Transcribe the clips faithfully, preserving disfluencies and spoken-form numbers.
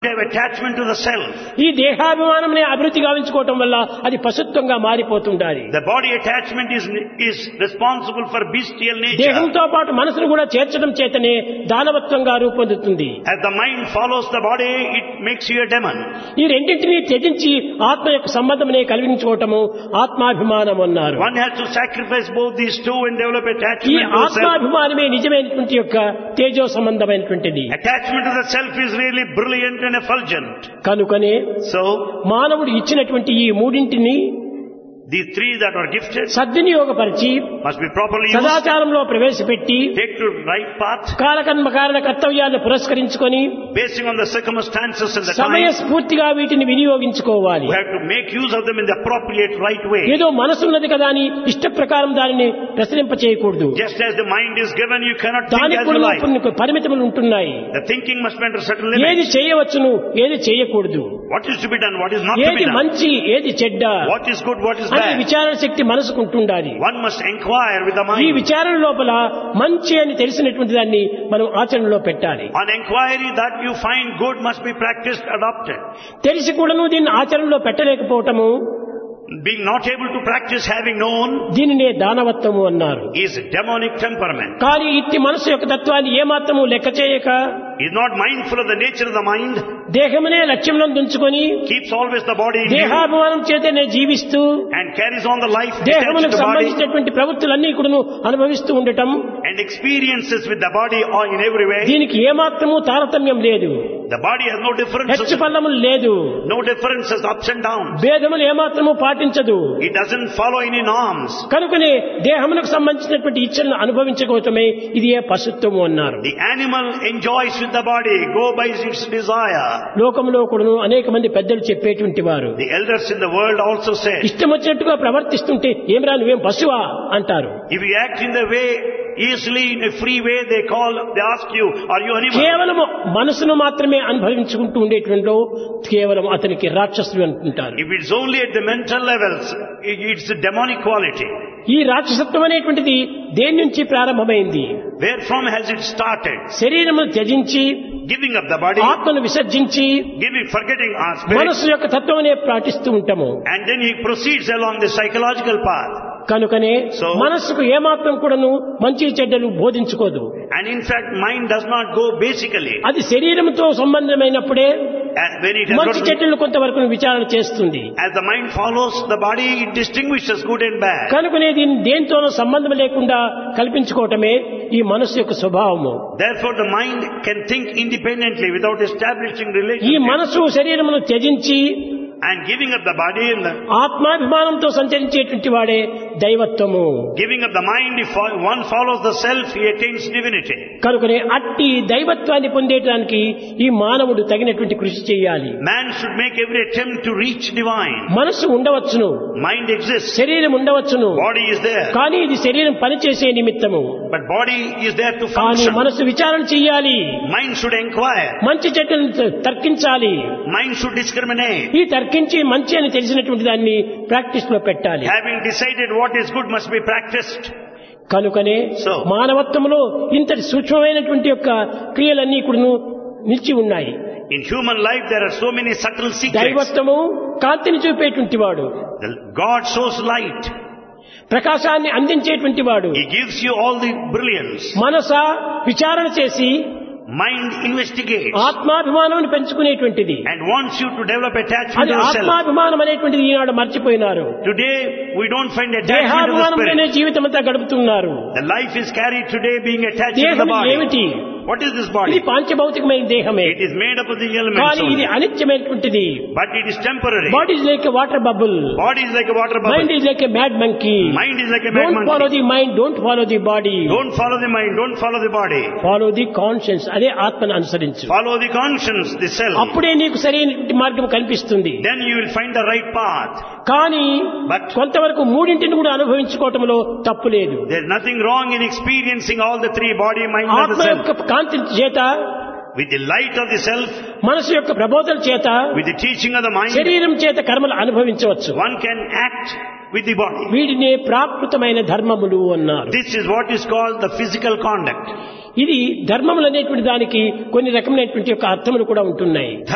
have attachment to the self. ఈ దేహాభిమానమునే అభివృద్ధి గావించుకోవటం వల్ల అది పశుత్వంగా మారిపోతుండాలి. The body attachment is is responsible for bestial nature. దేహంతో పాటు మనసును కూడా చేర్చడం చేతనే దానవత్వంగా రూపొందుతుంది. As the mind follows the body, it makes you a demon. ఈ రెండింటినీ త్యజించి ఆత్మ యొక్క సంబంధమునే కలిగించుకోవటము ఆత్మాభిమానం అన్నారు. One has to sacrifice both these two and develop ఈ attachment to the self. ఆత్మాభిమానమే నిజమైనటువంటి యొక్క తేజో సంబంధమైనటువంటిది. Attachment to the self is really brilliant and effulgent. కనుకనే So, మానవుడు ఇచ్చినటువంటి ఈ మూడింటిని the three that are gifted సద్వినియోగపరిచి must be properly used. సదాచారంలో ప్రవేశపెట్టి Take to right path, కాలకర్మ కారణ కర్తవ్యాలను పురస్కరించుకొని basing on the circumstances and the సమయ time. స్ఫూర్తిగా వీటిని వినియోగించుకోవాలి. We have to make use of them in the appropriate right way. ఏదో మనసున్నది కదా అని ఇష్ట ప్రకారం దానిని ప్రసరింప చేయకూడదు. Just as the mind is given, you cannot think దానికి as you కూడా like. కొన్ని పరిమితులు ఉంటున్నాయి. The thinking must be under certain ఏది limits. చేయవచ్చును, ఏది చేయకూడదు, What is to be done, what is not to ఏది be done. మంచి, ఏది చెడ్డ What is good, what is అనే bad. విచారణ శక్తి మనసుకుంటుండాలి. One must inquire with the ఈ mind. విచారణ లోపల మంచి అని తెలిసినటువంటి దాన్ని మనం ఆచరణలో పెట్టాలి. On inquiry that you find good must be practiced, adopted. తెలిసి కూడాను దీన్ని ఆచరణలో పెట్టలేకపోవటము Being not able to practice having known దీనినే దానవత్వము అన్నారు. is demonic temperament. కానీ ఇట్టి మనసు యొక్క తత్వాన్ని ఏమాత్రము లెక్క చేయక Is not mindful of the nature of the mind, దేహమునే లక్ష్యంలో ఉంచుకొని keeps always the body in view, దేహాభిమానం చేతనే జీవిస్తూ and carries on the life detached దేహములకు to the body, సంబంధించినటువంటి ప్రవృత్తులన్నీ కూడాను అనుభవిస్తూ ఉండటం, and experiences with the body or in every way. దీనికి ఏమాత్రము తారతమ్యం లేదు, The body has no differences, హెచ్చు పల్లములు లేదు, no differences, ups and downs. భేదములు ఏమాత్రము పాటించదు. It doesn't follow any norms. కనుకనే దేహములకు సంబంధించినటువంటి ఇచ్చలను అనుభవించుకోవటమే ఇది ఏ పశుత్వము అన్నారు. The animal enjoys with the body, go by its desire. లోకంలో కూడాను అనేక మంది పెద్దలు చెప్పేటువంటి వారు The elders in the world also say, ఇష్టం వచ్చినట్టుగా ప్రవర్తిస్తుంటే ఏమిరా నువ్వేం పశువా అంటారు. if you act in the way, easily in a free way, they call, they ask you, are you animal? కేవలం మనసును మాత్రమే అనుభవించుకుంటూ ఉండేటువంటి కేవలం అతనికి రాక్షసుడు అంటుంటారు. If it's only at the mental levels, it's a demonic quality. ఈ రాక్షసత్వం అనేటువంటిది దేని నుంచి ప్రారంభమైంది? Where from has it started? శరీరమును త్యజించి Giving up the body, ఆత్మను విసర్జించి giving, forgetting our spirit, మనసు యొక్క తత్వమనే పాటిస్తూ ఉంటాము. and then he proceeds along the psychological path. కనుకనే So- మనస్సుకు ఏమాత్రం కూడాను మంచి చెడ్డలు బోధించుకోదు. And in fact, mind does not go basically. అది శరీరంతో సంబంధమైనప్పుడే And when it has మంచి got, చెడ్డలు కొంతవరకు విచారణ చేస్తుంది. as the mind follows the body, it distinguishes good and bad. కనుకనే దీన్ని దేంతోనూ సంబంధం లేకుండా కల్పించుకోవటమే ఈ మనస్సు యొక్క స్వభావము. Therefore, the mind can think independently without establishing ఈ relationship. మనసు శరీరమును త్యజించి And giving up the body and the, ఆత్మాభిమానంతో సంచరించేటువంటి వాడే దైవత్వము. giving up the mind, if one follows the self, he attains divinity. కనుకనే అట్టి దైవత్వాన్ని పొందేటానికి ఈ మానవుడు తగినటువంటి కృషి చేయాలి. Man should make every attempt to reach divine. మనసు ఉండవచ్చును, Mind exists, శరీరం ఉండవచ్చును, body is there, కానీ ఇది శరీరం పనిచేసే నిమిత్తము. but body is there to కానీ function. మనసు విచారణ చెయ్యాలి, Mind should inquire, మంచి చెడ్డలను తర్కించాలి. mind should discriminate. ఈ తర్కించి మంచి అని తెలిసినటువంటి దాన్ని ప్రాక్టీస్ లో పెట్టాలి. Having decided what is good must be practiced. కనుకనే So- మానవత్వంలో ఇంతటి సూక్ష్మమైనటువంటి యొక్క క్రియలన్నీ కూడా నిలిచి ఉన్నాయి. In human life there are so many subtle secrets. దైవత్వము కాంతిని చూపేటువంటి వాడు, The God shows light. ప్రకాశాన్ని అందించేటువంటి వాడు. He gives you all the brilliance. మనస విచారణ చేసి Mind investigates ఆత్మాభిమానాన్ని పెంచుకునేటువంటిది. and wants you to develop attachment అది to yourself. ఆత్మాభిమానం అనేటువంటిది ఈనాడు మర్చిపోయినారు. Today we don't find attachment to the దేహాభిమానంలోనే spirit. జీవితం అంతా గడుపుతున్నారు. The life is carried today being attached to the దేహం body. ఏమిటి? What is this ఇది body? పాంచభౌతికమైన దేహమే, It is made up of the elements కానీ ఇది only. అనిత్యమైనటువంటిది. But it is temporary. Body is like a water bubble, Body is like a water mind bubble. Is like a mad monkey. Mind is like a mad don't follow monkey. The mind, don't follow the body, Don't follow the mind, don't follow the body. Follow the conscience. అదే ఆత్మను అనుసరించు. Follow the conscience, the self. అప్పుడే నీకు సరైన మార్గం కనిపిస్తుంది. Then you will find the right path. కానీ But- కొంతవరకు మూడింటిని కూడా అనుభవించుకోవటంలో తప్పు లేదు. There is nothing wrong in experiencing all the three, body, mind and the ఆత్మ self. యొక్క కాంతి చేత, With the light of the self, మనసు యొక్క ప్రబోధన చేత, with the teaching of the mind, శరీరం చేత కర్మలు అనుభవించవచ్చు. one can act with the body. వీటినే ప్రాకృతమైన ధర్మములు అన్నారు. This is what is called the physical conduct. ఇది ధర్మములు అనేటువంటి దానికి కొన్ని రకమైనటువంటి యొక్క అర్థములు కూడా ఉంటున్నాయి. Dharma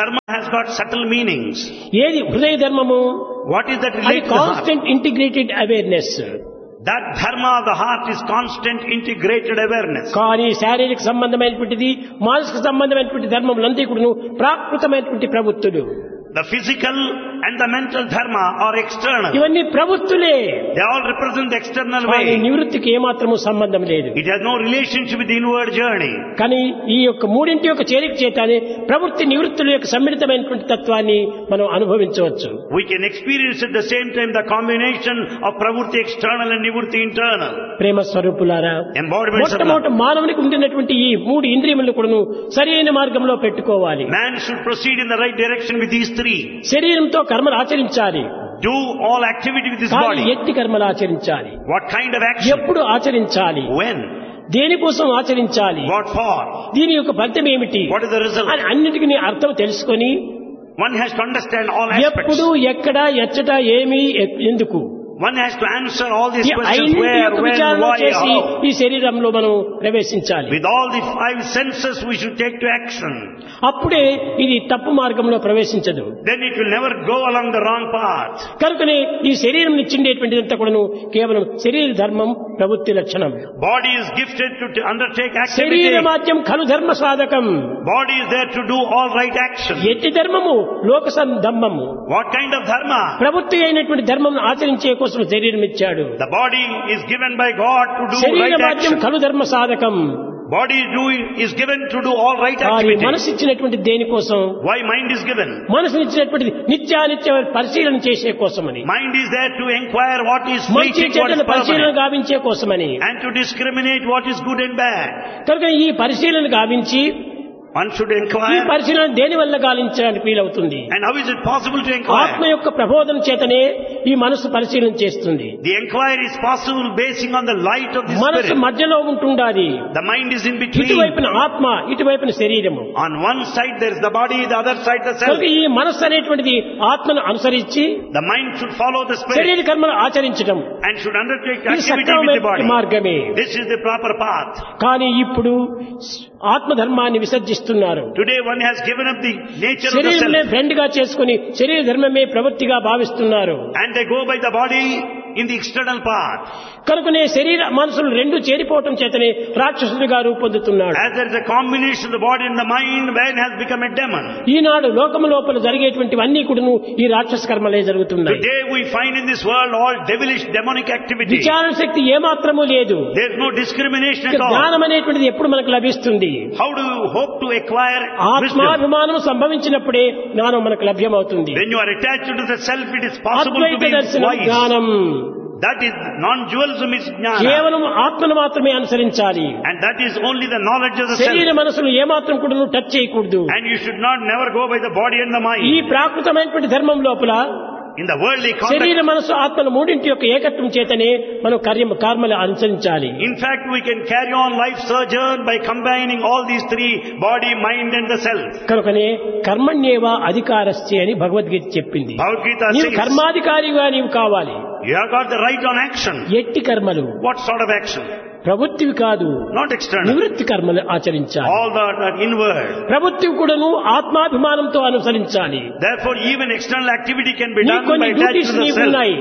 got subtle meanings. ఏది హృదయ ధర్మము? What is that అది related to the heart? Constant integrated awareness. That dharma of the heart is constant integrated awareness. కానీ శారీరక సంబంధమైనటువంటిది, మానసిక సంబంధమైనటువంటి ధర్మములంతా కూడా ప్రాకృతమైనటువంటి ప్రవృత్తులు. The physical and the mental dharma are external. ఇవన్నీ ప్రవృత్తులే. They all represent the external కానీ way. నివృత్తికి ఏమాత్రము సంబంధం లేదు. It has no relationship with the inward journey. కానీ ఈ యొక్క మూడింటి యొక్క చేరిక చేతనే ప్రవృత్తి నివృత్తుల యొక్క సమ్మిళితమైనటువంటి తత్వాన్ని మనం అనుభవించవచ్చు. We can experience at the same time the combination of pravurti external and nivurti internal. ప్రేమ స్వరూపులారా, Embodiments of love. మొట్టమొదటి మానవునికి ఉండినటువంటి ఈ మూడు ఇంద్రియములను కూడాను సరైన మార్గంలో పెట్టుకోవాలి. Man should proceed in the right direction with these three. శరీరంతో కర్మలు ఆచరించాలి. Do all activity with this కానీ body. ఎట్టి కర్మలు ఆచరించాలి? What kind of action? ఎప్పుడు ఆచరించాలి? When? దేనికోసం ఆచరించాలి? What for? దీని యొక్క ఫలితం ఏమిటి What is the result? అని అన్నిటికీ అర్థం తెలుసుకొని One has to understand all aspects. ఎప్పుడు, ఎక్కడ, ఎచ్చట, ఏమి, ఎ- ఎందుకు One has to answer all these ఈ questions: ఐదింటి where, యొక్క when, విచారణ why, చేసి how. ఈ శరీరంలో మనం ప్రవేశించాలి. With all the five senses we should take to action. అప్పుడే ఇది తప్పు మార్గంలో ప్రవేశించదు. Then it will never go along the wrong path. కనుకనే ఈ శరీరం ఇచ్చిండేటువంటిదంతా కూడాను కేవలం శరీర ధర్మం, ప్రవృత్తి లక్షణం. Body is gifted to, to undertake activity. శరీరమాద్యం ఖలు ధర్మ సాధకం. Body is there to do all right action. ఎట్టి ధర్మము లోక ధర్మము. What kind of dharma? ప్రవృత్తి అయినటువంటి ధర్మం ఆచరించే కోసం శరీరం ఇచ్చాడు. The body is given by God to do right శరీరమాద్యం action. ఖలు ధర్మ సాధకం. Body is, do, is given to do all right కానీ activity. మనసు ఇచ్చినటువంటి దేనికోసం? Why mind is given? మనసుని ఇచ్చినటువంటిది నిత్యానిత్య పరిశీలన చేసే కోసమని, Mind is there to inquire what is మంచి fleeting, what చెడ్డల is పరిశీలన permanent, గావించే కోసమని. and to discriminate what is good and bad. కనుక ఈ పరిశీలన గావించి One should ఈ inquire. పరిశీలన దేని వల్ల గావించడానికి వీలవుతుంది? And how is it possible to ఆత్మ inquire? యొక్క ప్రబోధన చేతనే ఈ మనసు పరిశీలన చేస్తుంది. The inquiry is possible basing on the light of the మనసు spirit. మధ్యలో ఉంటుండాలి. The mind is in between. ఇటువైపున ఆత్మ, ఇటువైపున శరీరము. On one side there is the body, the other side the self. కనుక ఈ మనస్సు అనేటువంటిది ఆత్మను అనుసరించి The mind should follow the spirit శరీర కర్మలు ఆచరించడం and should undertake ఇది activity with the సక్రమమైన body. మార్గమే. This is the proper path. కానీ ఇప్పుడు ఆత్మధర్మాన్ని విసర్జిస్తున్నారు. Today one has given up the nature of the శరీరమే self ఫ్రెండ్ గా చేసుకుని శరీర ధర్మమే ప్రవృత్తిగా భావిస్తున్నారు. and they go by the body in the external path. కనుకనే శరీర మనసులు రెండు చేరిపోవటం చేతనే రాక్షసుడిగా రూపొందుతున్నాడు. As there is a combination of the body and the mind, man has become a demon. ఈనాడు లోకము లోపల జరిగేటువంటివన్నీ కూడాను ఈ రాక్షస కర్మలే జరుగుతున్నాయి. Today we find in this world all devilish demonic activity. విచారణ శక్తి ఏమాత్రము లేదు. There is no discrimination at all. జ్ఞానం అనేటువంటిది ఎప్పుడు మనకు లభిస్తుంది? How do you hope to acquire wisdom? ఆత్మాభిమానం సంభవించినప్పుడే జ్ఞానం మనకు లభ్యమవుతుంది. When you are attached to the self, it is possible to Advaita be దర్శనం wise. జ్ఞానం. That is non-dualism is jnana. కేవలం ఆత్మను మాత్రమే అనుసరించాలి. And that is only the knowledge of the శరీర self. మనసును ఏమాత్రం కూడా నువ్వు టచ్ చేయకూడదు. And you should not never go by the body and the ఈ mind. ప్రాకృతమైనటువంటి ధర్మం లోపల In the worldly శరీర context, మనసు ఆత్మల మూడింటి యొక్క ఏకత్వం చేతనే మనం కర్మ కర్మలు అనుసరించాలి. in fact, we can carry on life sojourn by combining all these three: body, mind and the self. కనుకనే కర్మణ్యేవ అధికారస్య అని భగవద్గీత చెప్పింది. Bhagavad Gita నీవు says, కర్మాధికారిగా నీవు కావాలి. you have got the right on action. ఎట్టి కర్మలు What sort of action? ప్రవృత్తివి కాదు, Not external. నివృత్తి కర్మలు ఆచరించాలి. All that are inward. ప్రవృత్తివి కూడాను ఆత్మాభిమానంతో అనుసరించాలి. Therefore, even external activity can be నీ done కొన్ని by attached duties to the నీకు self. ఉన్నాయి,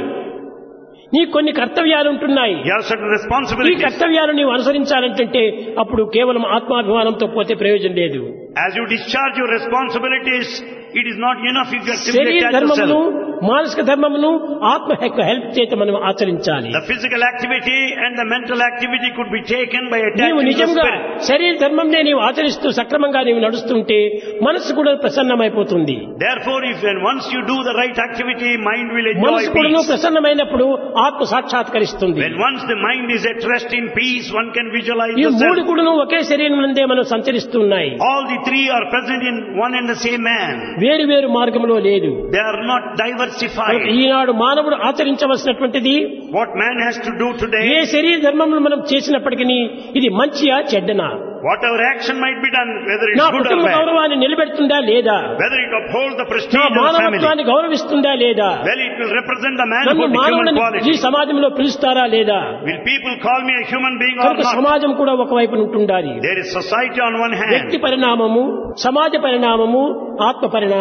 నీ కొన్ని కర్తవ్యాలు ఉంటున్నాయి. You have certain ఈ responsibilities. కర్తవ్యాలు నీవు అనుసరించాలంటే అప్పుడు కేవలం ఆత్మాభిమానంతో పోతే ప్రయోజనం లేదు. As you discharge your responsibilities, it is not enough if you are simply శరీర attached to ధర్మమును, self. మానసిక ధర్మమును ఆత్మ యొక్క హెల్ప్ చేత మనం ఆచరించాలి. The physical activity and the mental activity could be taken by నీవు attaching to the నిజంగా spirit. శరీర ధర్మంనే నీవు ఆచరిస్తూ సక్రమంగా నీవు నడుస్తుంటే మనసు కూడా ప్రసన్నమైపోతుంది. Therefore, if when once you do the right activity, mind will enjoy మనసు కూడా peace. ప్రసన్నమైనప్పుడు ఆత్మ సాక్షాత్కరిస్తుంది. When once the mind is at rest in peace, one can visualize ఈ the మూడు self. కూడా ఒకే శరీరం నందే మనం సంచరిస్తున్నాయి. All the three are present in one and the same man. వేరు వేరు మార్గంలో లేదు. They are not diversified. ఈనాడు మానవుడు ఆచరించవలసినటువంటిది What man has to do A today, శరీర ధర్మములు మనం చేసినప్పటికీ ఇది మంచియా చెడ్డనా, whatever action might be done, whether it's నా good or కుటుంబ bad, గౌరవాన్ని నిలబెడుతుందా లేదా, whether it upholds the నా prestige of the family, మానవత్వాన్ని గౌరవిస్తుందా లేదా, well, it will represent the నన్ను manhood, the human మానవుని ఈ quality. సమాజంలో పిలుస్తారా లేదా. Will people call me a human being or కనుక not? సమాజం కూడా ఒకవైపు ఉంటుండాలి. There is society on one వ్యక్తి hand. పరిణామము, సమాజ పరిణామము, ఆత్మ పరిణామము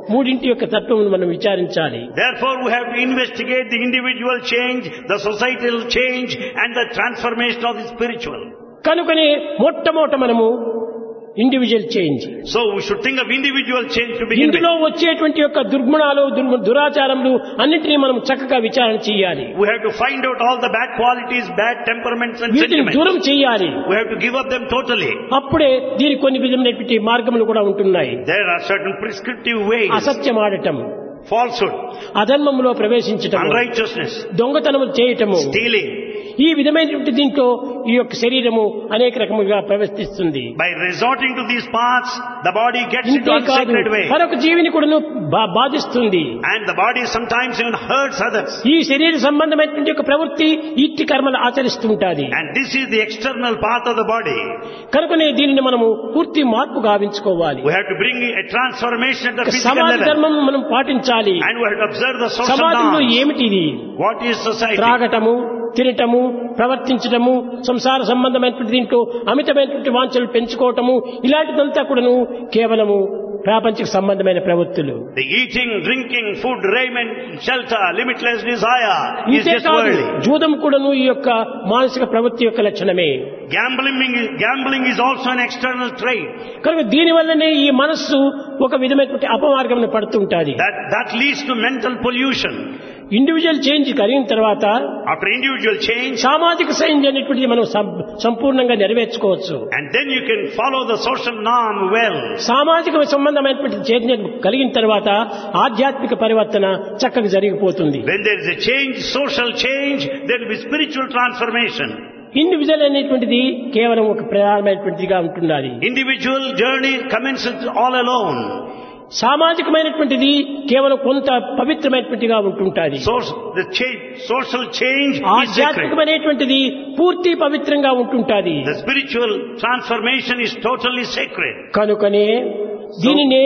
మూడింటి యొక్క తత్వమును మనం విచారించాలి. Therefore, we have to investigate the individual change, the societal change, and the transformation of the spiritual. కనుకనే మొట్టమొదట మనము individual change. So, we should think of individual change to begin with. ఇందులో వచ్చేటువంటి యొక్క దుర్గుణాలు దుర్- దురాచారములు అన్నింటినీ మనం చక్కగా విచారణ చేయాలి. We have to find out all the bad qualities, bad temperaments and వీటిని sentiments. దూరం చేయాలి. We have to give up them totally. అప్పుడే దీనికి కొన్ని విధమైనటువంటి మార్గములు కూడా ఉంటున్నాయి. There are certain prescriptive ways. అసత్యం ఆడటం, Falsehood, అధర్మములో ప్రవేశించటం, unrighteousness, దొంగతనము చేయటము, stealing. ఈ విధమైనటువంటి దీంట్లో ఈ యొక్క శరీరము అనేక రకములుగా ప్రవర్తిస్తుంది. By resorting to these paths, the body gets into ఇంతే కాదు, unsacred way. మరొక జీవిని కూడా బాధిస్తుంది. And the body sometimes even hurts others. ఈ శరీర సంబంధమైనటువంటి యొక్క ప్రవృత్తి ఇట్టి కర్మలు ఆచరిస్తుంటాది. And this is the external path of the body. కనుకనే దీనిని మనము పూర్తి మార్పు గావించుకోవాలి. We have to bring a transformation at the physical సమాజ level. ధర్మం మనం పాటించాలి. And we have to observe the social సమాజంలో norms. ఏమిటిది? What is society? త్రాగటము, తినటము, ప్రవర్తించటము, సంసార సంబంధమైనటువంటి దీంట్లో అమితమైనటువంటి వాంఛలు పెంచుకోవటము, ఇలాంటిదంతా కూడాను కేవలము ప్రాపంచిక సంబంధమైన ప్రవృత్తులు. The eating, drinking, food, raiment, shelter, limitless desire is ఇంతే just కాదు, worldly. జూదం కూడాను ఈ యొక్క మానసిక ప్రవృత్తి యొక్క లక్షణమే. Gambling, is- gambling is also an external trait. కనుక దీని వల్లనే ఈ మనస్సు ఒక విధమైనటువంటి అపమార్గంలో పడుతుంటాది. That, that leads to mental pollution. Individual change కలిగిన తర్వాత After individual change, సామాజిక చేంజ్ అనేటువంటిది మనం సం- సంపూర్ణంగా నెరవేర్చుకోవచ్చు. and then you can follow the social norm well. సామాజిక సంబంధమైనటువంటి చేంజ్ కలిగిన తర్వాత ఆధ్యాత్మిక పరివర్తన చక్కగా జరిగిపోతుంది. When there is a change, social change, there will be spiritual transformation. Individual అనేటువంటిది కేవలం ఒక ప్రధానమైనటువంటిదిగా ఉంటున్నది. Individual journey commences all alone. సామాజికమైనటువంటిది కేవలం కొంత పవిత్రమైనటువంటిగా ఉంటుంటుంది. So the change, social change is sacred. ఆధ్యాత్మికమైనటువంటిది పూర్తి పవిత్రంగా ఉంటుంటుంది. The spiritual transformation is totally sacred. కనుకనే దీనినే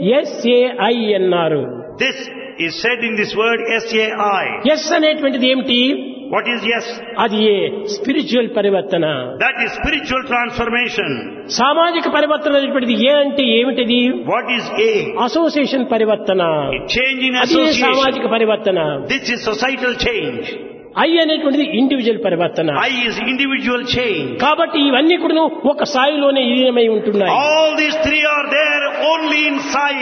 ఎస్ఏఐ అన్నారు. This is said in this word S A I. Yes అనేటువంటిది ఏమిటి? What is yes? అది ఏ స్పిరిచువల్ పరివర్తన. That is spiritual transformation. సామాజిక పరివర్తన అనేటువంటిది ఏ అంటే ఏమిటిది? What is A? అసోసియేషన్ పరివర్తన. A change in అది association. సామాజిక పరివర్తన. This is societal change. I అనేటువంటిది ఇండివిజువల్ పరివర్తన. I is individual change. కాబట్టి ఇవన్నీ కూడా ఒక స్థాయిలోనే విలీనమై ఉంటున్నాయి. All these three are there only in Sai.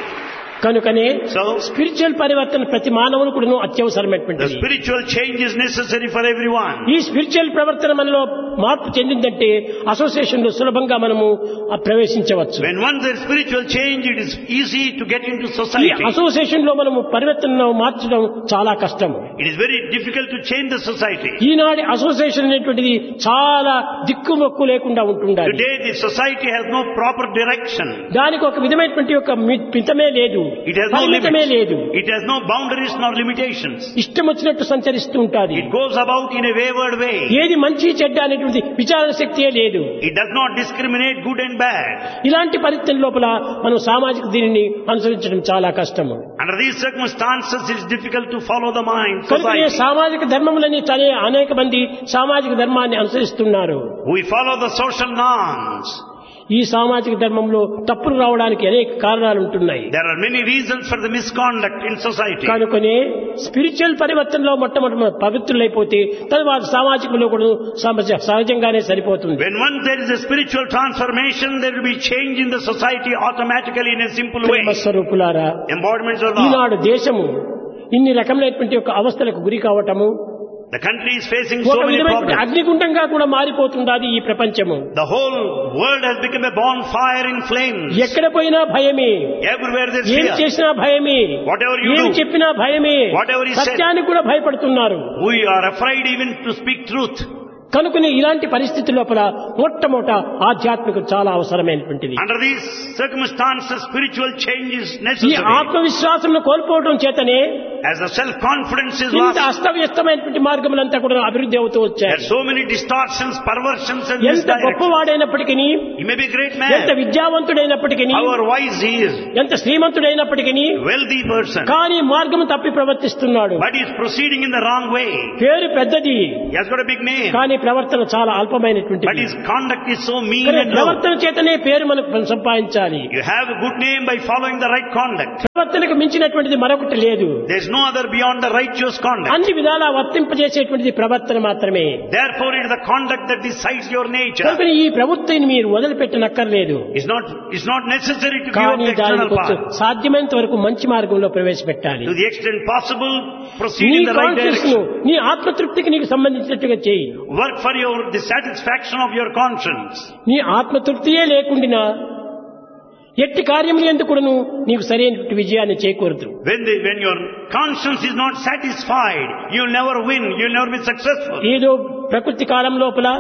కనుకనే So, స్పిరిచువల్ పరివర్తన ప్రతి మానవుని కూడా the అత్యవసరమైనటువంటిది. spiritual change is necessary for everyone. ఈ స్పిరిచువల్ ప్రవర్తన మనలో మార్పు చెందిందంటే అసోసియేషన్ లో సులభంగా మనము ప్రవేశించవచ్చు. When once there is spiritual change, it is easy to get into ఈ society. అసోసియేషన్ లో మనము పరివర్తనను మార్చడం చాలా కష్టం. It is very difficult to change the society. ఈనాటి అసోసియేషన్ అనేటువంటిది చాలా దిక్కుమొక్కు లేకుండా ఉంటుండాలి. Today the society has no proper direction. దానికి ఒక విధమైనటువంటి ఒక మితమే లేదు, It has no పరిమితమే లేదు. limits. It has no boundaries nor limitations. ఇష్టం వచ్చినట్టు సంచరిస్తూ ఉంటుంది. It goes about in a wayward way. ఏది మంచి చెడ్డ అనేటువంటి విచారణ శక్తియే లేదు. It does not discriminate good and bad. ఇలాంటి పరిస్థితుల లోపల మనం సామాజిక దీనిని అనుసరించడం చాలా కష్టము. Under these circumstances, it is difficult to follow the mind, కనుక society. సామాజిక ధర్మములని తనే అనేక మంది సామాజిక ధర్మాన్ని అనుసరిస్తున్నారు. We follow the social norms. ఈ సామాజిక ధర్మంలో తప్పులు రావడానికి అనేక కారణాలు ఉంటున్నాయి. There are many reasons for the misconduct in society. కనుకనే స్పిరిచువల్ పరివర్తనలో మొట్టమొదటి పవిత్రులైపోతే తరువాత సామాజికంలో కూడా సహజ- సహజంగానే సరిపోతుంది. When once there is a spiritual transformation, there will be change in the society automatically in a simple way. ప్రేమ స్వరూపులారా, Embodiments of love. ఈనాడు దేశము ఇన్ని రకమైనటువంటి ఒక అవస్థలకు గురి కావటము, The country is facing ఒక so many విధమైనటువంటి problems. అగ్నిగుండంగా కూడా మారిపోతున్నది ఈ ప్రపంచము. The whole world has become a bonfire in flames. ఎక్కడ పోయినా భయమే, Everywhere there is ఏం fear. చేసినా భయమే, Whatever you ఏం do, చెప్పినా భయమే, whatever he said. సత్యానికి కూడా భయపడుతున్నారు. We are afraid even to speak truth. కనుకని ఇలాంటి పరిస్థితి లోపల మొట్టమొదట ఆధ్యాత్మిక చాలా అవసరమైనటువంటిది. Under these circumstances, spiritual change is ఈ necessary. ఆత్మవిశ్వాసం కోల్పోవడం చేతనే As the self-confidence is ఇంత lost, అస్తవ్యస్తమైనటువంటి మార్గములంతా కూడా అభివృద్ధి అవుతూ there వచ్చాయి. are so many distortions, perversions and ఎంత misdirections. గొప్పవాడైనప్పటికీ, He may be a great ఎంత man, విద్యావంతుడైనప్పటికీ, however wise he is, ఎంత శ్రీమంతుడైనప్పటికీ wealthy person, కానీ మార్గము తప్పి ప్రవర్తిస్తున్నాడు. but he is proceeding in the wrong way. పేరు పెద్దది He has got a big name, కానీ ప్రవర్తన చాలా but అల్పమైనటువంటిది. his conduct is so mean కానీ and low. ప్రవర్తన చేతనే పేరు మనకు సంపాదించాలి. You have a good name by following the right conduct. ప్రవర్తనకు మించినటువంటిది మరొకటి లేదు. There is no other beyond the righteous conduct. అన్ని విధాలా వర్తింపజేసేటువంటిది ప్రవర్తన మాత్రమే. Therefore it is the conduct that decides your nature. కనుక ఈ ప్రవృత్తిని మీరు వదిలిపెట్టనక్కర్లేదు. It's not, it's not necessary to give up కానీ the external దానికి path. సాధ్యమైనంత వరకు మంచి మార్గంలో ప్రవేశపెట్టాలి. To the extent possible, proceed నీ in the right conscious direction. నీ ఆత్మతృప్తికి నీకు సంబంధించినట్టుగా చేయి. Work for your, the satisfaction of your conscience. నీ ఆత్మతృప్తియే లేకుండా ఎట్టి కార్యములు ఎందుకును నీకు సరైన విజయాన్ని చేకూరదు. When the, when your conscience is not satisfied, you'll never win, you'll never be successful. ఏదో ప్రకృతి కాలం లోపల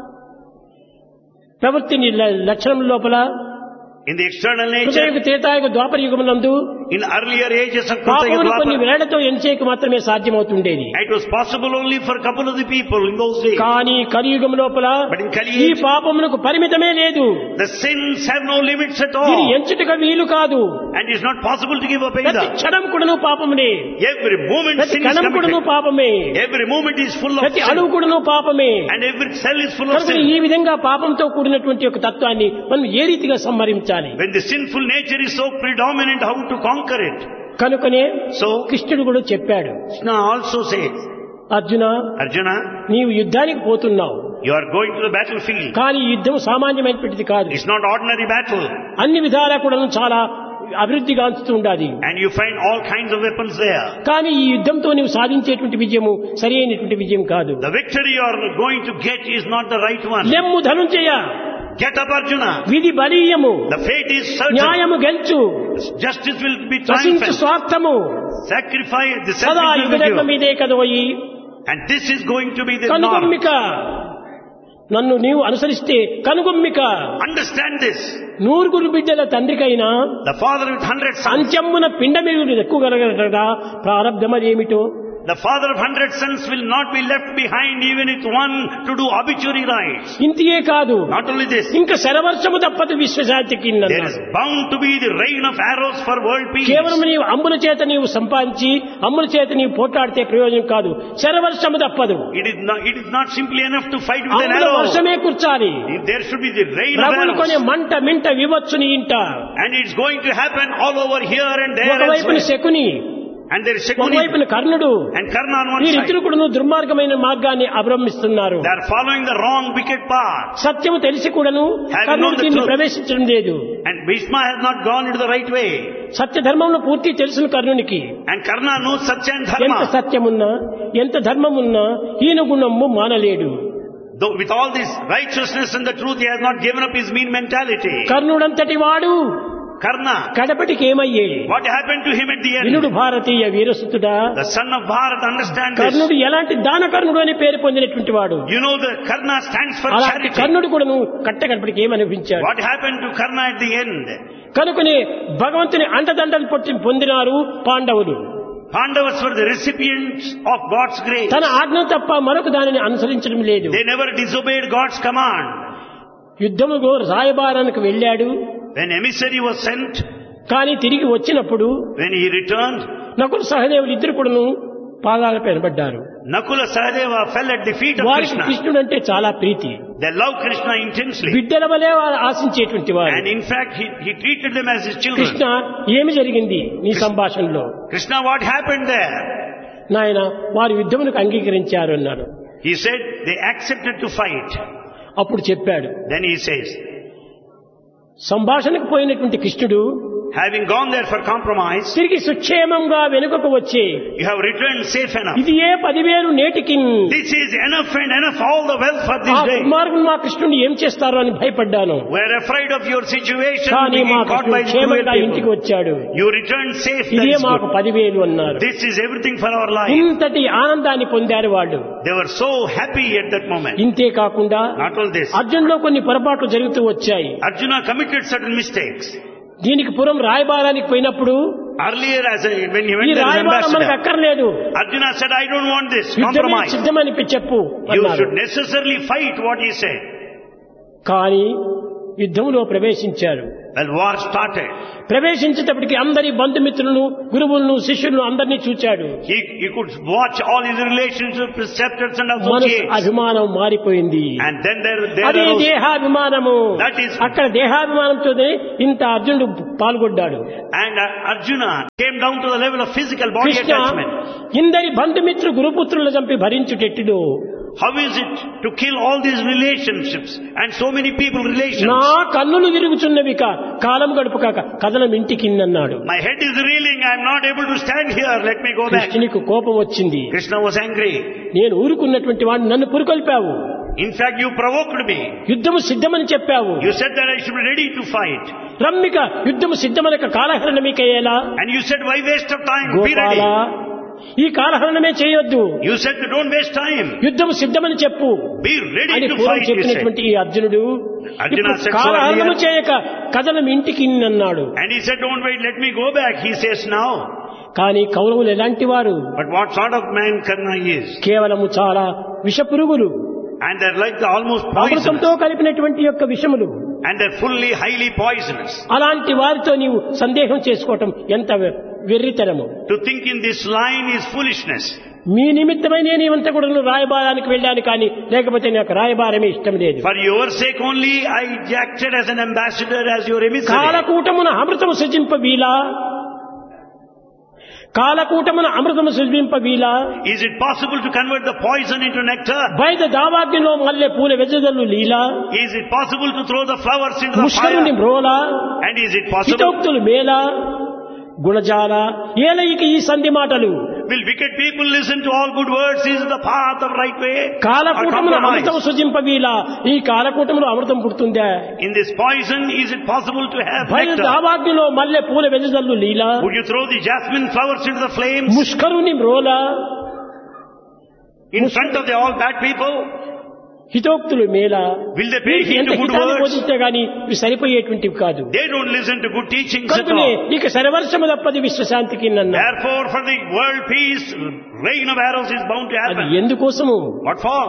ప్రవృత్తిని లక్షణం లోపల In the external nature, కృతయుగ Tretayuga Dwapara యుగమునందు in earlier ages of పాపమును Kruta కొన్ని Dwapara, వేళతో ఎంచేకి మాత్రమే సాధ్యమవుతుండేది. it was possible only for a couple of the people in those days. కానీ కలియుగం లోపల But in Kali ఈ age, పాపమునకు పరిమితమే లేదు. the sins have no limits at ఇది all. ఎంచుటగా వీలు కాదు. And it's not possible to give up ప్రతి either. క్షణం కూడాను పాపమునే. Every moment ప్రతి sin is కణం కూడాను committed. పాపమే. Every moment is full of ప్రతి sin. అణువు కూడాను పాపమే. And every cell is full of కనుక sin. ఈ విధంగా పాపంతో కూడినటువంటి ఒక తత్వాన్ని మనం ఏ రీతిగా సంహరించాలి? When the sinful nature is so predominant, how to conquer it? కనుకనే So, కృష్ణుడు కూడా చెప్పాడు, Krishna also says, Arjuna Arjuna, నీవు యుద్ధానికి పోతున్నావు, you are going to the battlefield. కానీ ఈ యుద్ధం సామాన్యమైనటువంటిది కాదు. It's not ordinary battle. అన్ని విధాలా కూడా చాలా అభివృద్ధి గాంచుతూ ఉండాలి. And you find all kinds of weapons there. కానీ ఈ యుద్ధంతో నీవు సాధించేటువంటి విజయము సరి అయినటువంటి విజయం కాదు. The victory you are going to get is not the right one. లెమ్ము ధనుంజయ, Get up, Arjuna. విధి బలీయము, The fate is certain. న్యాయము గెలుచు, Justice will be నశించు triumphant. స్వార్థము Sacrifice, the సదా sacrifice will be యుగధర్మం given. ఇదే కదోయి. And this is going to be the norm. కనుగొమ్మిక, నన్ను నీవు అనుసరిస్తే కనుగొమ్మిక. Understand this. నూరుగురు బిడ్డల తండ్రికైనా The father with hundred sons. అంత్యమున పిండమిగులు ఎక్కువగలగలగా ప్రారంధమదేమిటో. The father of hundred sons will not be left behind even with one to do obituary rites. ఇంతియే కాదు, Not only this, ఇంకా శరవర్షము తప్పదు విశ్వశాంతికి. there is bound to be the rain of arrows for world peace. కేవలం నీవు అమ్ముల చేత నీవు సంపాదించి అమ్ముల చేత నీవు పోట్లాడితే ప్రయోజనం కాదు. శరవర్షము తప్పదు. It is not, it is not simply enough to fight with an అమ్ముల arrow. వర్షమే కూర్చాలి. There should be the rain of ప్రభువులు కొనే arrows. మంట మింట వివచ్చుని ఇంట. And it's going to happen all over here and there ఒకవైపున elsewhere. Shakuni, And there is Shakuni ఒకవైపున కర్ణుడు, and Karna on one side. వీరిద్దరు కూడా దుర్మార్గమైన మార్గాన్ని అవలంబిస్తున్నారు. They are following the wrong wicked path. సత్యము తెలిసి కూడాను కర్ణుడు దీన్ని ప్రవేశించడం లేదు. And Bhishma has not gone into the right way. సత్య ధర్మంలో పూర్తి తెలుసును కర్ణునికి. And Karna knows Satya and ఎంత Dharma. సత్యమున్నా ఎంత ధర్మమున్నా హీన గుణము మానలేడు. Though with all this righteousness and the truth, he has not given up his mean mentality. కర్ణుడంతటి వాడు Karna, కడపటికి ఏమయ్యే? what happened to him at the వినుడు end? Bharatiya వీరసుతుడా. The son of Bharat, understand this. కర్ణుడు ఎలాంటి దానకర్ణుడు అని పేరు పొందినటువంటి వాడు. You know the Karna stands for అలాంటి charity. కర్ణుడు కూడాను కట్ట కడపటికి ఏమనిపించాడు. What happened to Karna at the end? కనుకనే భగవంతుని అండదండలు పొట్టి పొందినారు పాండవులు. Pandavas were the recipients of God's grace. తన ఆజ్ఞ తప్ప మరొక దానిని అనుసరించడం లేదు. They never disobeyed God's command. యుద్ధములో రాయబారానికి వెళ్ళాడు. When emissary was sent, కానీ తిరిగి వచ్చినప్పుడు when he returned, నకుల సహదేవులు ఇద్దరు కూడాను పాదాల పైనబడ్డారు. Nakula Sahadeva fell at the feet of వారికి Krishna. కృష్ణుడు అంటే చాలా ప్రీతి. They loved Krishna intensely. బిడ్డల వలె వారు ఆశించేటువంటి వారు. And in fact, he, he treated them as his children. Krishna ఏమి జరిగింది నీ సంభాషణలో? Krishna, what happened there? నాయన వారు యుద్ధమునకు అంగీకరించారు అన్నారు. He said, they accepted to fight. అప్పుడు చెప్పాడు, Then he says, సంభాషణకు పోయినటువంటి కృష్ణుడు having gone there for compromise, తిరిగి సుక్షేమంగా వెనుకకు వచ్చి you have returned safe enough. ఇది ఏ పదివేలు నేటికి This is enough and enough all the wealth for ఆ this day. దుర్మార్గులు మా కృష్ణుని ఏం చేస్తారో అని భయపడ్డాను. We are afraid of your situation కానీ being మా caught by కృష్ణుడు the cruel క్షేమంగా ఇంటికి people. వచ్చాడు. You returned safe. That ఇదే is మాకు good. పదివేలు అన్నారు. This is everything for our life. ఇంతటి ఆనందాన్ని పొందారు వాళ్ళు. They were so happy at that moment. ఇంతే కాకుండా Not all this. అర్జునులో కొన్ని పొరపాట్లు జరుగుతూ వచ్చాయి. Arjuna committed certain mistakes. దీనికి పురం రాయబారానికి పోయినప్పుడు Earlier, as a, when he ఈ went there as రాయబారం మనకు ambassador, అక్కర్లేదు, Arjuna said, I don't want this యుద్ధమే compromise. సిద్ధమని చెప్పు You అన్నారు. should necessarily fight what he said. కానీ యుద్ధంలో ప్రవేశించారు. When war started, ప్రవేశించేటప్పటికి అందరి బంధుమిత్రులను, గురువులను, శిష్యులను అందరినీ చూచాడు. he, he could watch all his relationships, preceptors and మనసు associates. అభిమానం మారిపోయింది. And then there, there అదే arose, దేహాభిమానము. That is- అక్కడ దేహాభిమానంతోనే ఇంత అర్జునుడు పాల్గొడ్డాడు. and uh, Arjuna came down to the level of physical body Krishna attachment. ఇందరి బంధుమిత్రు గురుపుత్రులను చంపి భరించుటెట్టుడు. How is it to kill all these relationships and so many people relations? నా కన్నులు తిరుగుచున్నవి కా కాలం గడుపుకాక కథనం ఇంటికిందన్నాడు. My head is reeling, I am not able to stand here, let me go back. కృష్ణునికి కోపం వచ్చింది. Krishna was angry. నేను ఊరుకున్నటువంటి వాడిని నన్ను పురుకొల్పావు. In fact, you provoked me. యుద్ధము సిద్ధమని చెప్పావు. You said that I should be ready to fight. రమ్మిక యుద్ధము సిద్ధమనక కాలహరణ మీకయ్యేలా. And you said, why waste of time? Be Gopala ready. ఈ కాలహరణమే చేయొద్దు. You said, don't waste time. యుద్ధము సిద్ధమని చెప్పు Be ready అని to పూర్వం fight, you said. చెప్పినటువంటి ఈ అర్జునుడు Arjuna ఇప్పుడు said so కాలహరణము earlier. చేయక కథనం ఇంటికి అన్నాడు. And he said, don't wait, let me go back. He says now. కానీ కౌరవులు ఎలాంటి వారు? But what sort of man Karna is? కేవలము చాలా విషపురుగులు, And they're like the almost poisonous. అమృతంతో కలిపినటువంటి యొక్క విషములు. And they're fully, highly poisonous. అలాంటి వారితో నీవు సందేహం చేసుకోవటం ఎంత వెర్రితరము. To think in this line is foolishness. మీ నిమిత్తమై నేను ఇవంతా కూడా రాయబారానికి వెళ్ళాను, కానీ లేకపోతే నాకు రాయబారమే ఇష్టం లేదు. For your sake only, I acted as an ambassador, as your emissary. కాలకూటమున అమృతము సృజింప వీలా, కాలకూటమున అమృతము సృజింప వీలా, Is it possible to convert the poison into nectar? బయట దావాగ్నిలో మల్లె పూల వెజదల్లు లీలా, Is it possible to throw the flowers into the ముష్కరుని fire? మ్రోలా, And is it possible? హితోక్తులు మేలా, గుణజాల ఏలయిక ఈ సంధి మాటలు. Will wicked people listen to all good words? Is the path of right way? Or కాలకూటమున compromise? అమృతము సృజింప వీలా, ఈ కాలకూటములో అమృతం పుడుతుందా? In this poison, is it possible to have బయట nectar? దావాగ్నిలో మల్లె పూల వెజదల్లు లీలా, Would you throw the jasmine flowers into the flames ముష్కరుని మ్రోలా, in front of the all bad people? హితోక్తులు మేలా. Will they pay heed ఎంత to good హితాన్ని words? బోధిస్తే గాని ఇవి సరిపోయేటువంటివి కాదు. They don't listen to good teachings at కనుకనే all. ఇక సర్వర్షము తప్పది విశ్వశాంతికి నన్న. Therefore, for the world peace, rain of arrows is bound to అది happen. ఎందుకోసము? What for?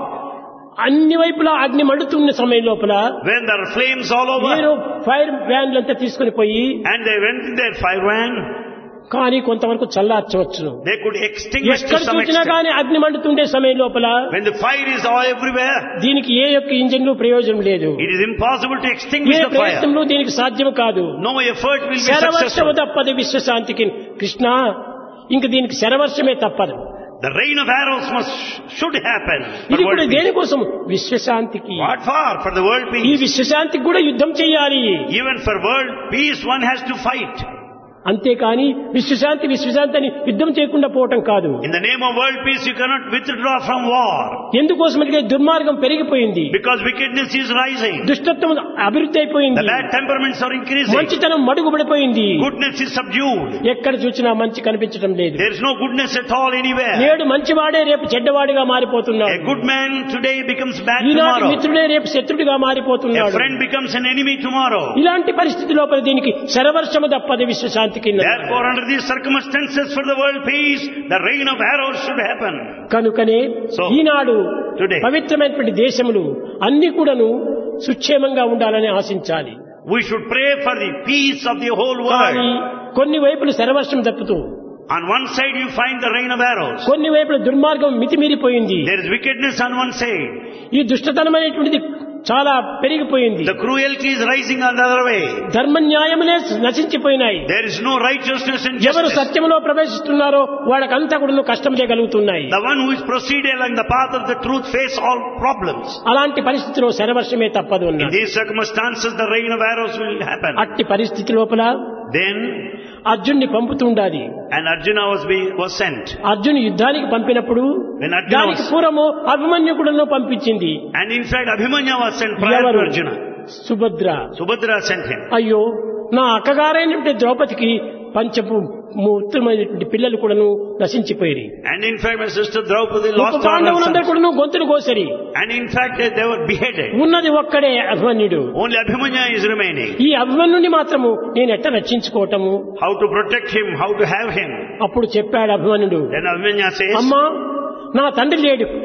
అన్ని వైపులా అగ్ని మండుతున్న సమయం లోపల When there are flames all over, మీరు ఫైర్ వ్యాన్లంతా తీసుకుని పోయి and they went in their fire van, కానీ కొంతవరకు చల్లార్చవచ్చును. they could extinguish to ఎక్కడ some చూసినా extent. కానీ అగ్ని మండుతుండే సమయం లోపల When the fire is all everywhere, దీనికి ఏ యొక్క ఇంజన్లు ప్రయోజనం లేదు. it is impossible to A extinguish the fire. ప్రయత్నంలో దీనికి సాధ్యం కాదు. No effort will be శరవర్షము successful. తప్పది విశ్వశాంతికి. కృష్ణ ఇంక దీనికి శరవర్షమే తప్పదు. The rain of arrows must should happen for ఇది కూడా world peace. దేనికోసం? విశ్వశాంతికి. What for? For the world ఈ peace. విశ్వశాంతికి కూడా యుద్ధం చేయాలి. Even for world peace, one has to fight. అంతేకాని విశ్వశాంతి విశ్వశాంతి అని యుద్ధం చేయకుండా పోవటం కాదు. In the name of world peace, you cannot withdraw from war. ఎందుకోసమంటే దుర్మార్గం పెరిగిపోయింది, Because wickedness is rising. దుష్టత్వం అభివృద్ధి The అయిపోయింది, bad temperaments are increasing. మంచితనం మడుగుపడిపోయింది. Goodness is subdued. ఎక్కడ చూసినా మంచి కనిపించడం లేదు. There is no goodness at all anywhere. నేడు మంచివాడే రేపు చెడ్డవాడిగా మారిపోతున్నాడు. A good man today becomes bad ఈనాటి tomorrow. మిత్రుడే రేపు శత్రుడిగా A మారిపోతున్నాడు. friend becomes an enemy tomorrow. ఇలాంటి పరిస్థితి లోపల దీనికి శరవర్షము తప్పది విశ్వశాంతికి. Therefore, under these circumstances for the world peace, the rain of arrows should happen. కనుకనే So, ఈనాడు today, పవిత్రమైనటువంటి దేశములు అన్ని కూడాను సుక్షేమంగా ఉండాలని ఆశించాలి. we should pray for the peace of the whole కానీ world. కొన్ని వైపులు శరవర్షం తప్పుతూ, On one side you find the rain of arrows. కొన్ని వైపుల దుర్మార్గం మితిమీరిపోయింది. There is wickedness on one side. ఈ దుష్టతనమైనటువంటిది చాలా పెరిగిపోయింది. The cruelty is rising on the other way. ధర్మ న్యాయములే నశించిపోయినాయి. There is no righteousness and ఎవరు justice. సత్యంలో ప్రవేశిస్తున్నారో వాళ్ళకంతా కూడా కష్టములే కలుగుతున్నాయి. The one who is proceeding along the path of the truth face all problems. అలాంటి పరిస్థితిలో శరవర్షమే తప్పదు In అన్నాడు. these circumstances, the rain of arrows will happen. అట్టి పరిస్థితి లోపల Then, అర్జున్ని పంపుతుండాలి. and Arjuna was being, was sent. Arjun యుద్ధానికి పంపినప్పుడు When Arjuna దానికి was, పూర్వము అభిమన్యు కూడా పంపించింది. and in fact Abhimanya was sent prior to ఎవరు? Arjuna. Subhadra. Subhadra sent him. అయ్యో, నా అక్కగారైనటువంటి ద్రౌపదికి పంచపు ఉత్తమమైనటువంటి పిల్లలు కూడాను నశించిపోయి, And in fact my sister Draupadi ఉప lost all her పాండవులందరూ sons. కూడాను గొంతులు కోసరి. And in fact they, they were beheaded. ఉన్నది ఒక్కడే అభిమన్యుడు. Only Abhimanya is remaining. ఈ అభిమన్యుని మాత్రము నేను ఎట్ట రక్షించుకోవటము? How to protect him, how to have him. అప్పుడు చెప్పాడు అభిమన్యుడు, Then Abhimanya says, అమ్మా, నా తండ్రి లేడు,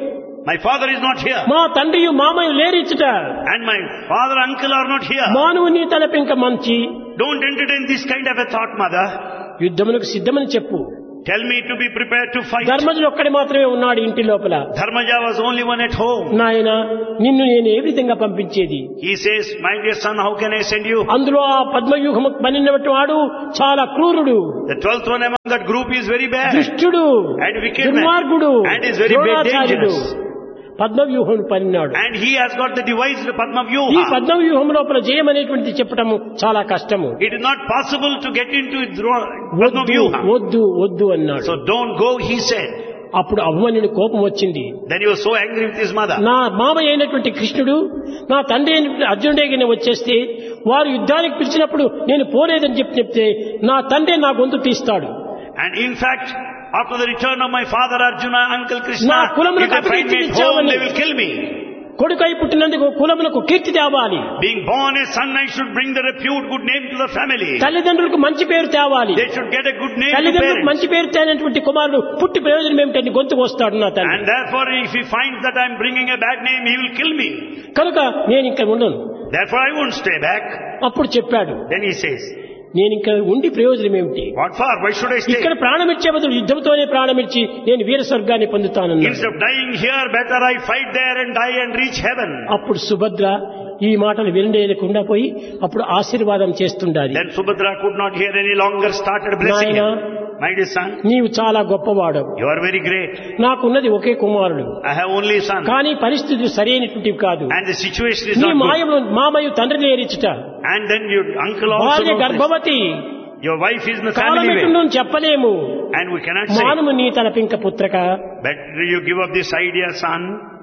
My father is not here. మా తండ్రియు మామయ్య లేరిచ్చుట. And my father, uncle are not here. మానవుని తలపింక మంచి. Don't entertain this kind of a thought, mother. యుద్ధమునకు సిద్ధమని చెప్పు. Tell me to be prepared to fight. ధర్మజుడు ఒక్కడే మాత్రమే ఉన్నాడు ఇంటి లోపల. Dharmaja was only one at home. నాయన నిన్ను నేను ఏ విధంగా పంపించేది? He says, my dear son, how can I send you? అందులో ఆ పద్మవ్యూహము పన్నినటువంటి వాడు చాలా క్రూరుడు. The twelfth one among that group is very bad. దుష్టుడు, And wicked man. దుర్మార్గుడు, And is very bad, dangerous. పద్మవ్యూహం పన్నాడు. And he has got the device, the Padma ఈ Vyuha. పద్మవ్యూహం లోపల జయం అనేటువంటి చెప్పటము చాలా కష్టము. It is not possible to get into Padma వద్దు Vyuha. వద్దు వద్దు అన్నాడు. So don't go, he said. అప్పుడు అభిమన్యుని కోపం వచ్చింది. Then he was so angry with his mother. నా మామయ్య అయినటువంటి కృష్ణుడు నా తండ్రి అయినటువంటి అర్జునుడే వచ్చేస్తే వారు యుద్ధానికి పిలిచినప్పుడు నేను పోలేదని చెప్పి చెప్తే నా తండ్రి నా గొంతు తీస్తాడు. And in fact, after the return of my father Arjuna, uncle Krishna, నా కులములకు if they find me at home, they will kill me. కొడుకై పుట్టినందుకు కులములకు కీర్తి తేవాలి. Being born a son, I should bring the repute, good name to the family. తల్లిదండ్రులకు మంచి పేరు తేవాలి. They should get a good name to తల్లిదండ్రులకు parents. మంచి పేరు తేనటువంటి కుమారుడు పుట్టి ప్రయోజనం ఏమిటని గొంతుకు వస్తాడు నా తండ్రి. And therefore, if he finds that I am bringing a bad name, he will kill me. కనుక నేను ఇంకా ఉండను. Therefore, I won't stay back. అప్పుడు చెప్పాడు, Then he says, నేను ఇంకా ఉండి ప్రయోజనం ఏమిటి? what for? Why should I stay? ఇక్కడ ప్రాణమిచ్చే బదులు యుద్ధంతోనే ప్రాణమిచ్చి నేను వీర స్వర్గాన్ని పొందుతానన్నాడు. Instead of dying here, better I fight there and die and reach heaven. అప్పుడు సుభద్ర ఈ మాటలు వినలేకుండా పోయి అప్పుడు ఆశీర్వాదం చేస్తుండాలి. Then Subhadra could not hear any longer, started blessing నాయనా, him. My dear son, నీవు చాలా గొప్పవాడవు. you are very great. నాకున్నది ఒకే కుమారుడు. I have only son. కానీ పరిస్థితులు సరైనటువంటివి కాదు. And the situation is నీ not good. మాయములు మామయ్య తండ్రి నేరిచుట. And then your uncle also భార్య knows this. గర్భవతి. Your wife is in the family way. కాలమెట్టు చెప్పలేము. And we cannot say, మానము నీ తలపింక పుత్రక better you give up this idea, son.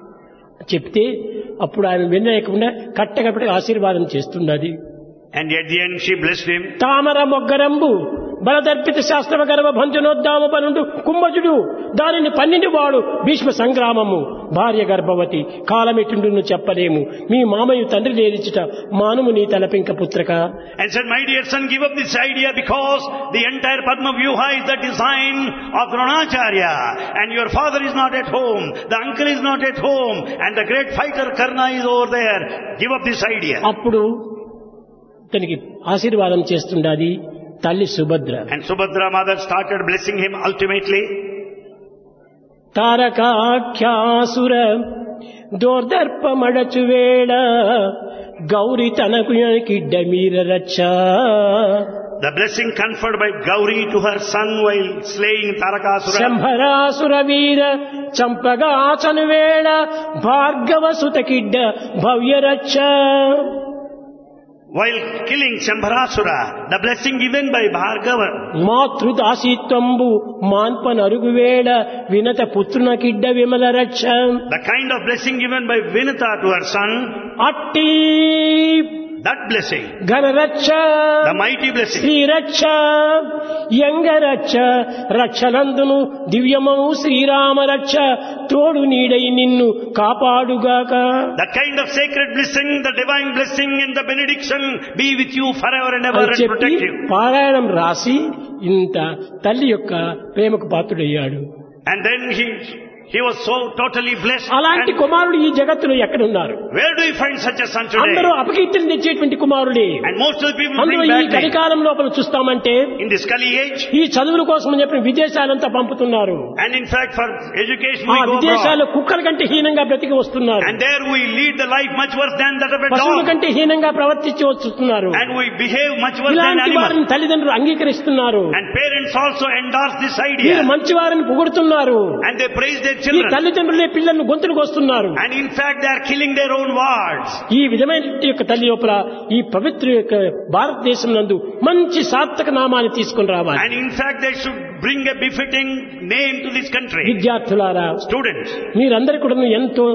చెప్తే అప్పుడు ఆయన వినలేకుండా కట్టగట్టి ఆశీర్వాదం చేస్తున్నది. And at the end she blessed him. తామర మొగ్గరంబు బలదర్పిత శాస్త్రవ గర్వ భంజనోద్దామ పనుండు కుంభజుడు దానిని పన్నెండు వాడు భీష్మ సంగ్రామము భార్య గర్భవతి కాలమెట్టుండును చెప్పలేము మీ మామయ్య తండ్రి లేరిచుట మానుము నీ తలపింక పుత్రక. And said, my dear son, give up this idea because the entire Padma Vyuha is the design of Dronacharya. And your father is not at home. The uncle is not at home. And the great fighter Karna is over there. Give up this idea. అప్పుడు తనకి ఆశీర్వాదం చేస్తుండాది తల్లి Subhadra. And Subhadra mother started blessing him ultimately. తారకాఖ్యాసుర దోర్దర్పమడచు వేళ గౌరి తనకు కిడ్డ మీర రచ్చ. The blessing conferred by Gauri to her son while slaying Tarakasura. శంభరాసుర వీర చంపగాచను వేళ భార్గవ సుత కిడ్డ భవ్య రచ్చ. While killing Shambharasura, the blessing given by Bhargava. మాతృదాసీత్వంబు మాన్పనరుగు వేళ వినత పుత్రున కిడ్డ విమల రక్ష. The kind of blessing given by Vinata to her son. అట్టి That blessing. ఘనరక్ష The mighty blessing. Sriraksha యంగరక్ష రక్షలందును దివ్యమము Srirama రక్ష తోడు నీడై నిన్ను కాపాడుగాక. The kind of sacred blessing, the divine blessing and the benediction be with you forever and ever అని and చెప్పి protect you. పారాయణం రాసి ఇంత తల్లి యొక్క ప్రేమకు పాత్రుడయ్యాడు. And then he he was so totally blessed. అలాంటి And కుమారుడు ఈ జగత్తులో ఎక్కడున్నారు? where do you find such a son today? అందరూ అపకీర్తిని తెచ్చేటువంటి కుమారుడే. And most of the people అందులో bring ఈ bad name. కలికాలం లోపల చూస్తామంటే In this Kali age, ఈ చదువుల కోసం చెప్పిన విదేశాలంతా పంపుతున్నారు. and in fact for education ఆ we go విదేశాల్లో abroad. కుక్కల కంటే హీనంగా బ్రతికి వస్తున్నారు. And there we lead the life much worse than that of a పశువుల dog. కంటే హీనంగా ప్రవర్తించి వస్తున్నారు. And we behave much worse than ఇలాంటి animals. వారిని తల్లిదండ్రులు అంగీకరిస్తున్నారు. And parents also endorse this వీరు idea. మంచి వారిని పొగుడుతున్నారు. And they praise their ఈ children. తల్లిదండ్రులే పిల్లలను గొంతులకు వస్తున్నారు. And in fact they are killing their own wards. ఈ విధమైన యొక్క తల్లి లోపల ఈ పవిత్ర యొక్క భారతదేశం నందు మంచి సార్థక నామాన్ని తీసుకుని రావాలి. And in fact they should bring a befitting name to this country. విద్యార్థులారా, Students, మీరందరూ కూడా ఎంతో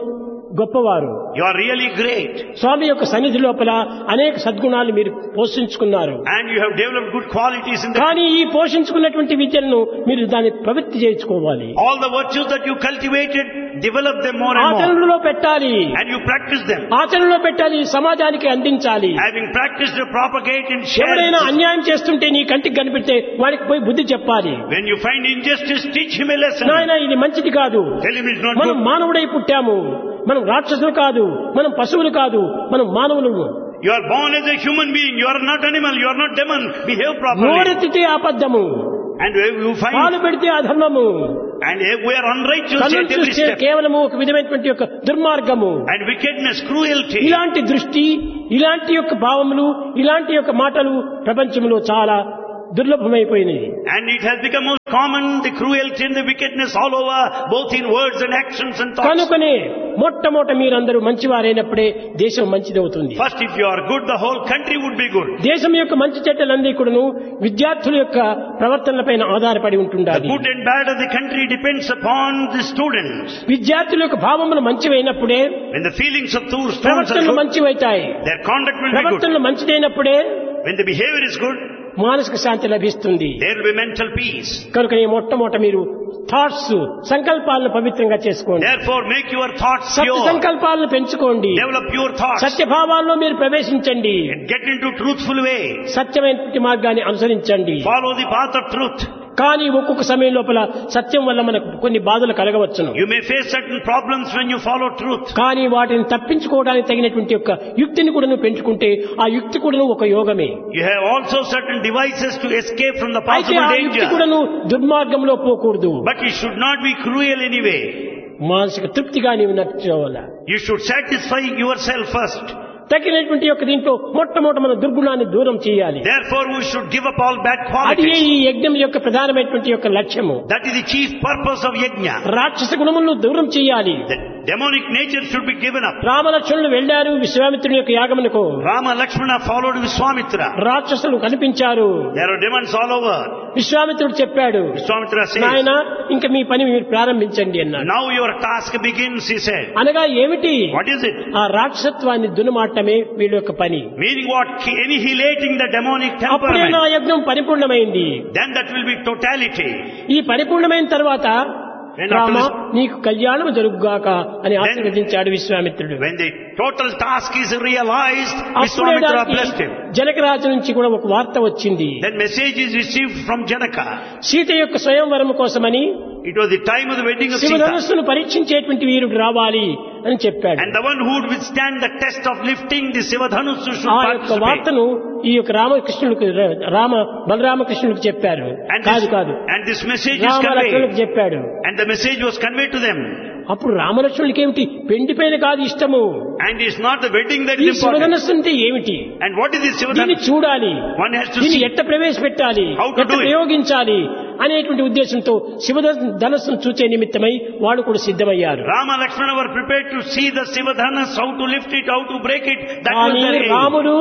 గొప్పవారు. You are really great. స్వామి యొక్క సన్నిధి లోపల అనేక సద్గుణాలు మీరు పోషించుకున్నారు. And you have developed good qualities in the... కానీ ఈ పోషించుకున్నటువంటి విద్యలను మీరు దాన్ని ప్రవృత్తి చేయించుకోవాలి. All the virtues that you cultivated, develop them more and more. ఆచరణలో పెట్టాలి. And you practice them. ఆచరణలో పెట్టాలి, సమాజానికి అందించాలి. Having practiced to propagate and share. ఎవరైనా అన్యాయం చేస్తుంటే నీ కంటికి కనిపిస్తే వాడికి పోయి బుద్ధి చెప్పాలి. When you find injustice, teach him a lesson. నాయనా ఇది మంచిది కాదు. Tell him it's not మనం good. మానవుడై పుట్టాము, మనం రాక్షసులు కాదు, మనం పశువులు కాదు, మనం మానవులు. You are born as a human being. You are not animal. You are not demon. Behave properly. నోరెత్తితే అబద్ధము, And you find... పాలు పెడితే అధర్మము, And we are unrighteous at every చూస్తే step. కేవలము ఒక విధమైనటువంటి యొక్క దుర్మార్గము, And wickedness, cruelty. ఇలాంటి దృష్టి, ఇలాంటి యొక్క భావములు, ఇలాంటి యొక్క మాటలు ప్రపంచంలో చాలా దుర్లభమైపోయినది. And it has become most common, the cruelty and the wickedness all over, both in words and actions and thoughts. కనుకనే మొట్టమొదట మీరందరూ మంచివారైనప్పుడే దేశం మంచిదవుతుంది. First, if you are good, the whole country would be good. దేశం యొక్క మంచి చెడ్డలన్నీ కూడాను విద్యార్థుల యొక్క ప్రవర్తనలపైన ఆధారపడి The ఉంటుండాలి. good and bad of the country depends upon the students. విద్యార్థుల యొక్క భావములు మంచివైనప్పుడే When the feelings of those students are ప్రవర్తనలు good, మంచివైతాయి. their conduct will be good. ప్రవర్తనలు మంచిదైనప్పుడే When the behavior is good, మానసిక శాంతి లభిస్తుంది. there will be mental peace. కనుక ఈ మొట్టమొదట మీరు థాట్స్, సంకల్పాలను పవిత్రంగా చేసుకోండి. Therefore, make your thoughts Satya pure. సంకల్పాలను పెంచుకోండి. Develop pure thoughts. సత్యభావాల్లో మీరు ప్రవేశించండి. Get into truthful way. సత్యమైనటువంటి మార్గాన్ని అనుసరించండి. Follow the path of truth. కానీ ఒక్కొక్క సమయం లోపల సత్యం వల్ల మనకు కొన్ని బాధలు కలగవచ్చును. You may face certain problems when you follow truth. కానీ వాటిని తప్పించుకోవడానికి తగినటువంటి యొక్క యుక్తిని కూడా నువ్వు పెంచుకుంటే ఆ యుక్తి కూడా ఒక యోగమే. You have also certain devices to escape from the అయితే possible ఆ యుక్తి danger. కూడా నువ్వు దుర్మార్గంలో పోకూడదు. But it should not be cruel anyway. మానసిక తృప్తిగా నీవు నచ్చుకోవాలా. You should satisfy yourself first. తగినటువంటి యొక్క దీంట్లో మొట్టమొదట మన దుర్గుణాన్ని దూరం చేయాలి. Therefore, we should give up all bad అది qualities. ఈ యజ్ఞం యొక్క ప్రధానమైనటువంటి యొక్క లక్ష్యము. That is the chief purpose of yajna. రాక్షస గుణములను దూరం చేయాలి. The demonic nature should be given up. రామలక్ష్మణులు వెళ్లారు విశ్వామిత్రుని యొక్క యాగమునకు. Rama Lakshmana followed Vishwamitra. రాక్షసులు కనిపించారు. There are demons all over. విశ్వామిత్రుడు చెప్పాడు, Vishwamitra says, నాయన ఇంక మీ పని మీరు ప్రారంభించండి అన్నాడు. now your task begins, he said. అనగా ఏమిటి? What is it? ఆ రాక్షసత్వాన్ని దున్నమాటమే వీళ్ళ యొక్క పని. Meaning what? Annihilating the demonic అప్పుడే నా temperament. యజ్ఞం పరిపూర్ణమైంది. Then that will be totality. ఈ పరిపూర్ణమైన తర్వాత When రామ after this- నీకు కళ్యాణం జరుగుగాక అని ఆశీర్వదించాడు విశ్వామిత్రుడు. When the total task is realized, అప్పుడే Vishwamitra దానికి blessed him. జనకరాజు నుంచి కూడా ఒక వార్త వచ్చింది. Then message is received from Janaka. Sita యొక్క స్వయంవరం కోసమని It was the time of the wedding of Sita. శివధనుస్సును పరీక్షించేటువంటి వీరుడు రావాలి అని చెప్పాడు. And the one who would withstand the test of lifting the Sivadhanus should ఆ యొక్క participate. వార్తను ఈ యొక్క రామకృష్ణులకు రామ బలరామకృష్ణులకు చెప్పారు. And కాదు this, కాదు and this message is రామలక్ష్మణులకు conveyed. చెప్పాడు. And the message was conveyed to them. అప్పుడు రామలక్ష్మణులకి ఏమిటి? పెండిపైన కాదు ఇష్టము. And it's not the wedding that ఈ is important. శివధనస్సు అంటే ఏమిటి? And what is this దీన్ని Sivadhanus? చూడాలి, One has to దీన్ని see. ఎట్ట ప్రవేశపెట్టాలి, How to ఎట్ట do it. ప్రయోగించాలి అనేటువంటి ఉద్దేశంతో శివధనస్సును చూచే నిమిత్తమై వాళ్ళు కూడా సిద్ధమయ్యారు. Rama Lakshmana were prepared to see the Sivadhanas, how to lift it, how to break it. That was కానీ their aim. రాముడు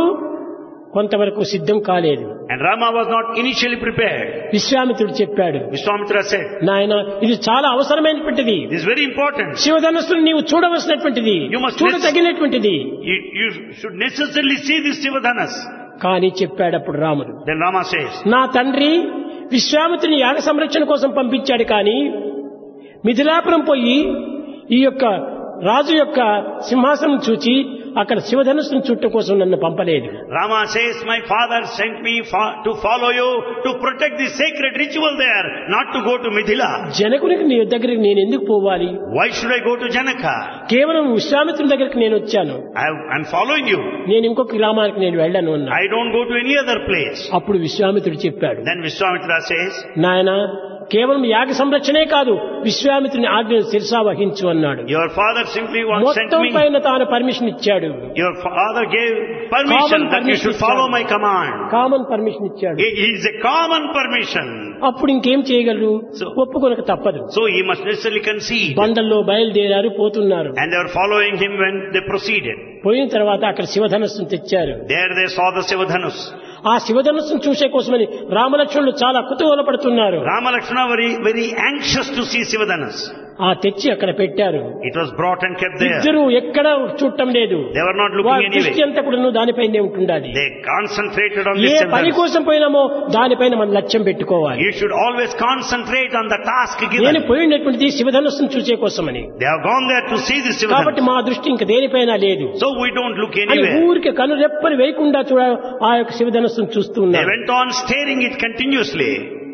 కొంతవరకు సిద్ధం కాలేదు. And Rama was not initially prepared. విశ్వామిత్రుడు చెప్పాడు, Vishwamitra said, నాయన ఇది చాలా అవసరమైనటువంటిది. this is very important. శివధనస్సును నీవు చూడవలసినటువంటిది, You must చూడదగినటువంటిది. You, you should necessarily see this Sivadhanas. కానీ చెప్పాడు అప్పుడు రాముడు, Then Rama says, నా తండ్రి విశ్వామిత్రుని యాగ సంరక్షణ కోసం పంపించాడు, కానీ మిథిలాపురం పోయి ఈ యొక్క రాజు యొక్క సింహాసనం చూచి అక్కడ శివధనుస్సును చుట్టం కోసం నన్ను పంపలేదు. Rama says, my father sent me fa- to follow you to protect the sacred ritual there, not to go to Mithila. జనకునికి నీ దగ్గరికి నేను ఎందుకు పోవాలి? Why should I go to Janaka? కేవలం విశ్వామిత్రుని దగ్గరికి నేను వచ్చాను, I, I'm following you. నేను ఇంకొక గ్రామానికి నేను వెళ్ళను అన్నా. I don't go to any other place. అప్పుడు విశ్వామిత్రుడు చెప్పాడు, Then Vishwamitra says, నాయన కేవలం యాగ సంరక్షణే కాదు, విశ్వామిత్రుని ఆజ్ఞను శిరసా వహించు అన్నాడు. your father simply once sent మొత్తం me. పైన తాను పర్మిషన్ ఇచ్చాడు. Your father gave permission Common that you should permission follow ఇచ్చాడు. my command. కామన్ పర్మిషన్ ఇచ్చాడు. It is a common permission. అప్పుడు ఇంకేం చేయగలరు? So- ఒప్పుకొనక తప్పదు. So he must necessarily concede. బండల్లో బయలుదేరారు, పోతున్నారు. And they were following him when they proceeded. పోయిన తర్వాత అక్కడ శివధనస్సును తెచ్చారు. There they saw the Sivadhanus. ఆ శివధనస్సును చూసే కోసమని రామలక్ష్మణులు చాలా కుతూహలపడుతున్నారు. Rama Lakshmana were very, very anxious to see Sivadhanus. ఆ తెచ్చి అక్కడ పెట్టారు. It was brought and kept there. ఇద్దరు ఎక్కడ చూడటం లేదు. They were not looking వారి anyway. దృష్టి అంతా కూడా దానిపైనే ఉంటుండాలి. They concentrated on A this పని sentence. కోసం పోయినామో దానిపైన మనం లక్ష్యం పెట్టుకోవాలి. You should always concentrate on the task నేను given. పోయినటువంటిది శివధనుస్సును చూసే కోసమని. They have gone there to see this కాబట్టి Sivadhanush. మా దృష్టి ఇంక దేనిపైన లేదు So we don't look అని anywhere. ఊరికి కను రెప్పని వేయకుండా చూడ ఆ యొక్క శివధనుస్సును చూస్తూ They ఉన్నారు. went on staring it continuously.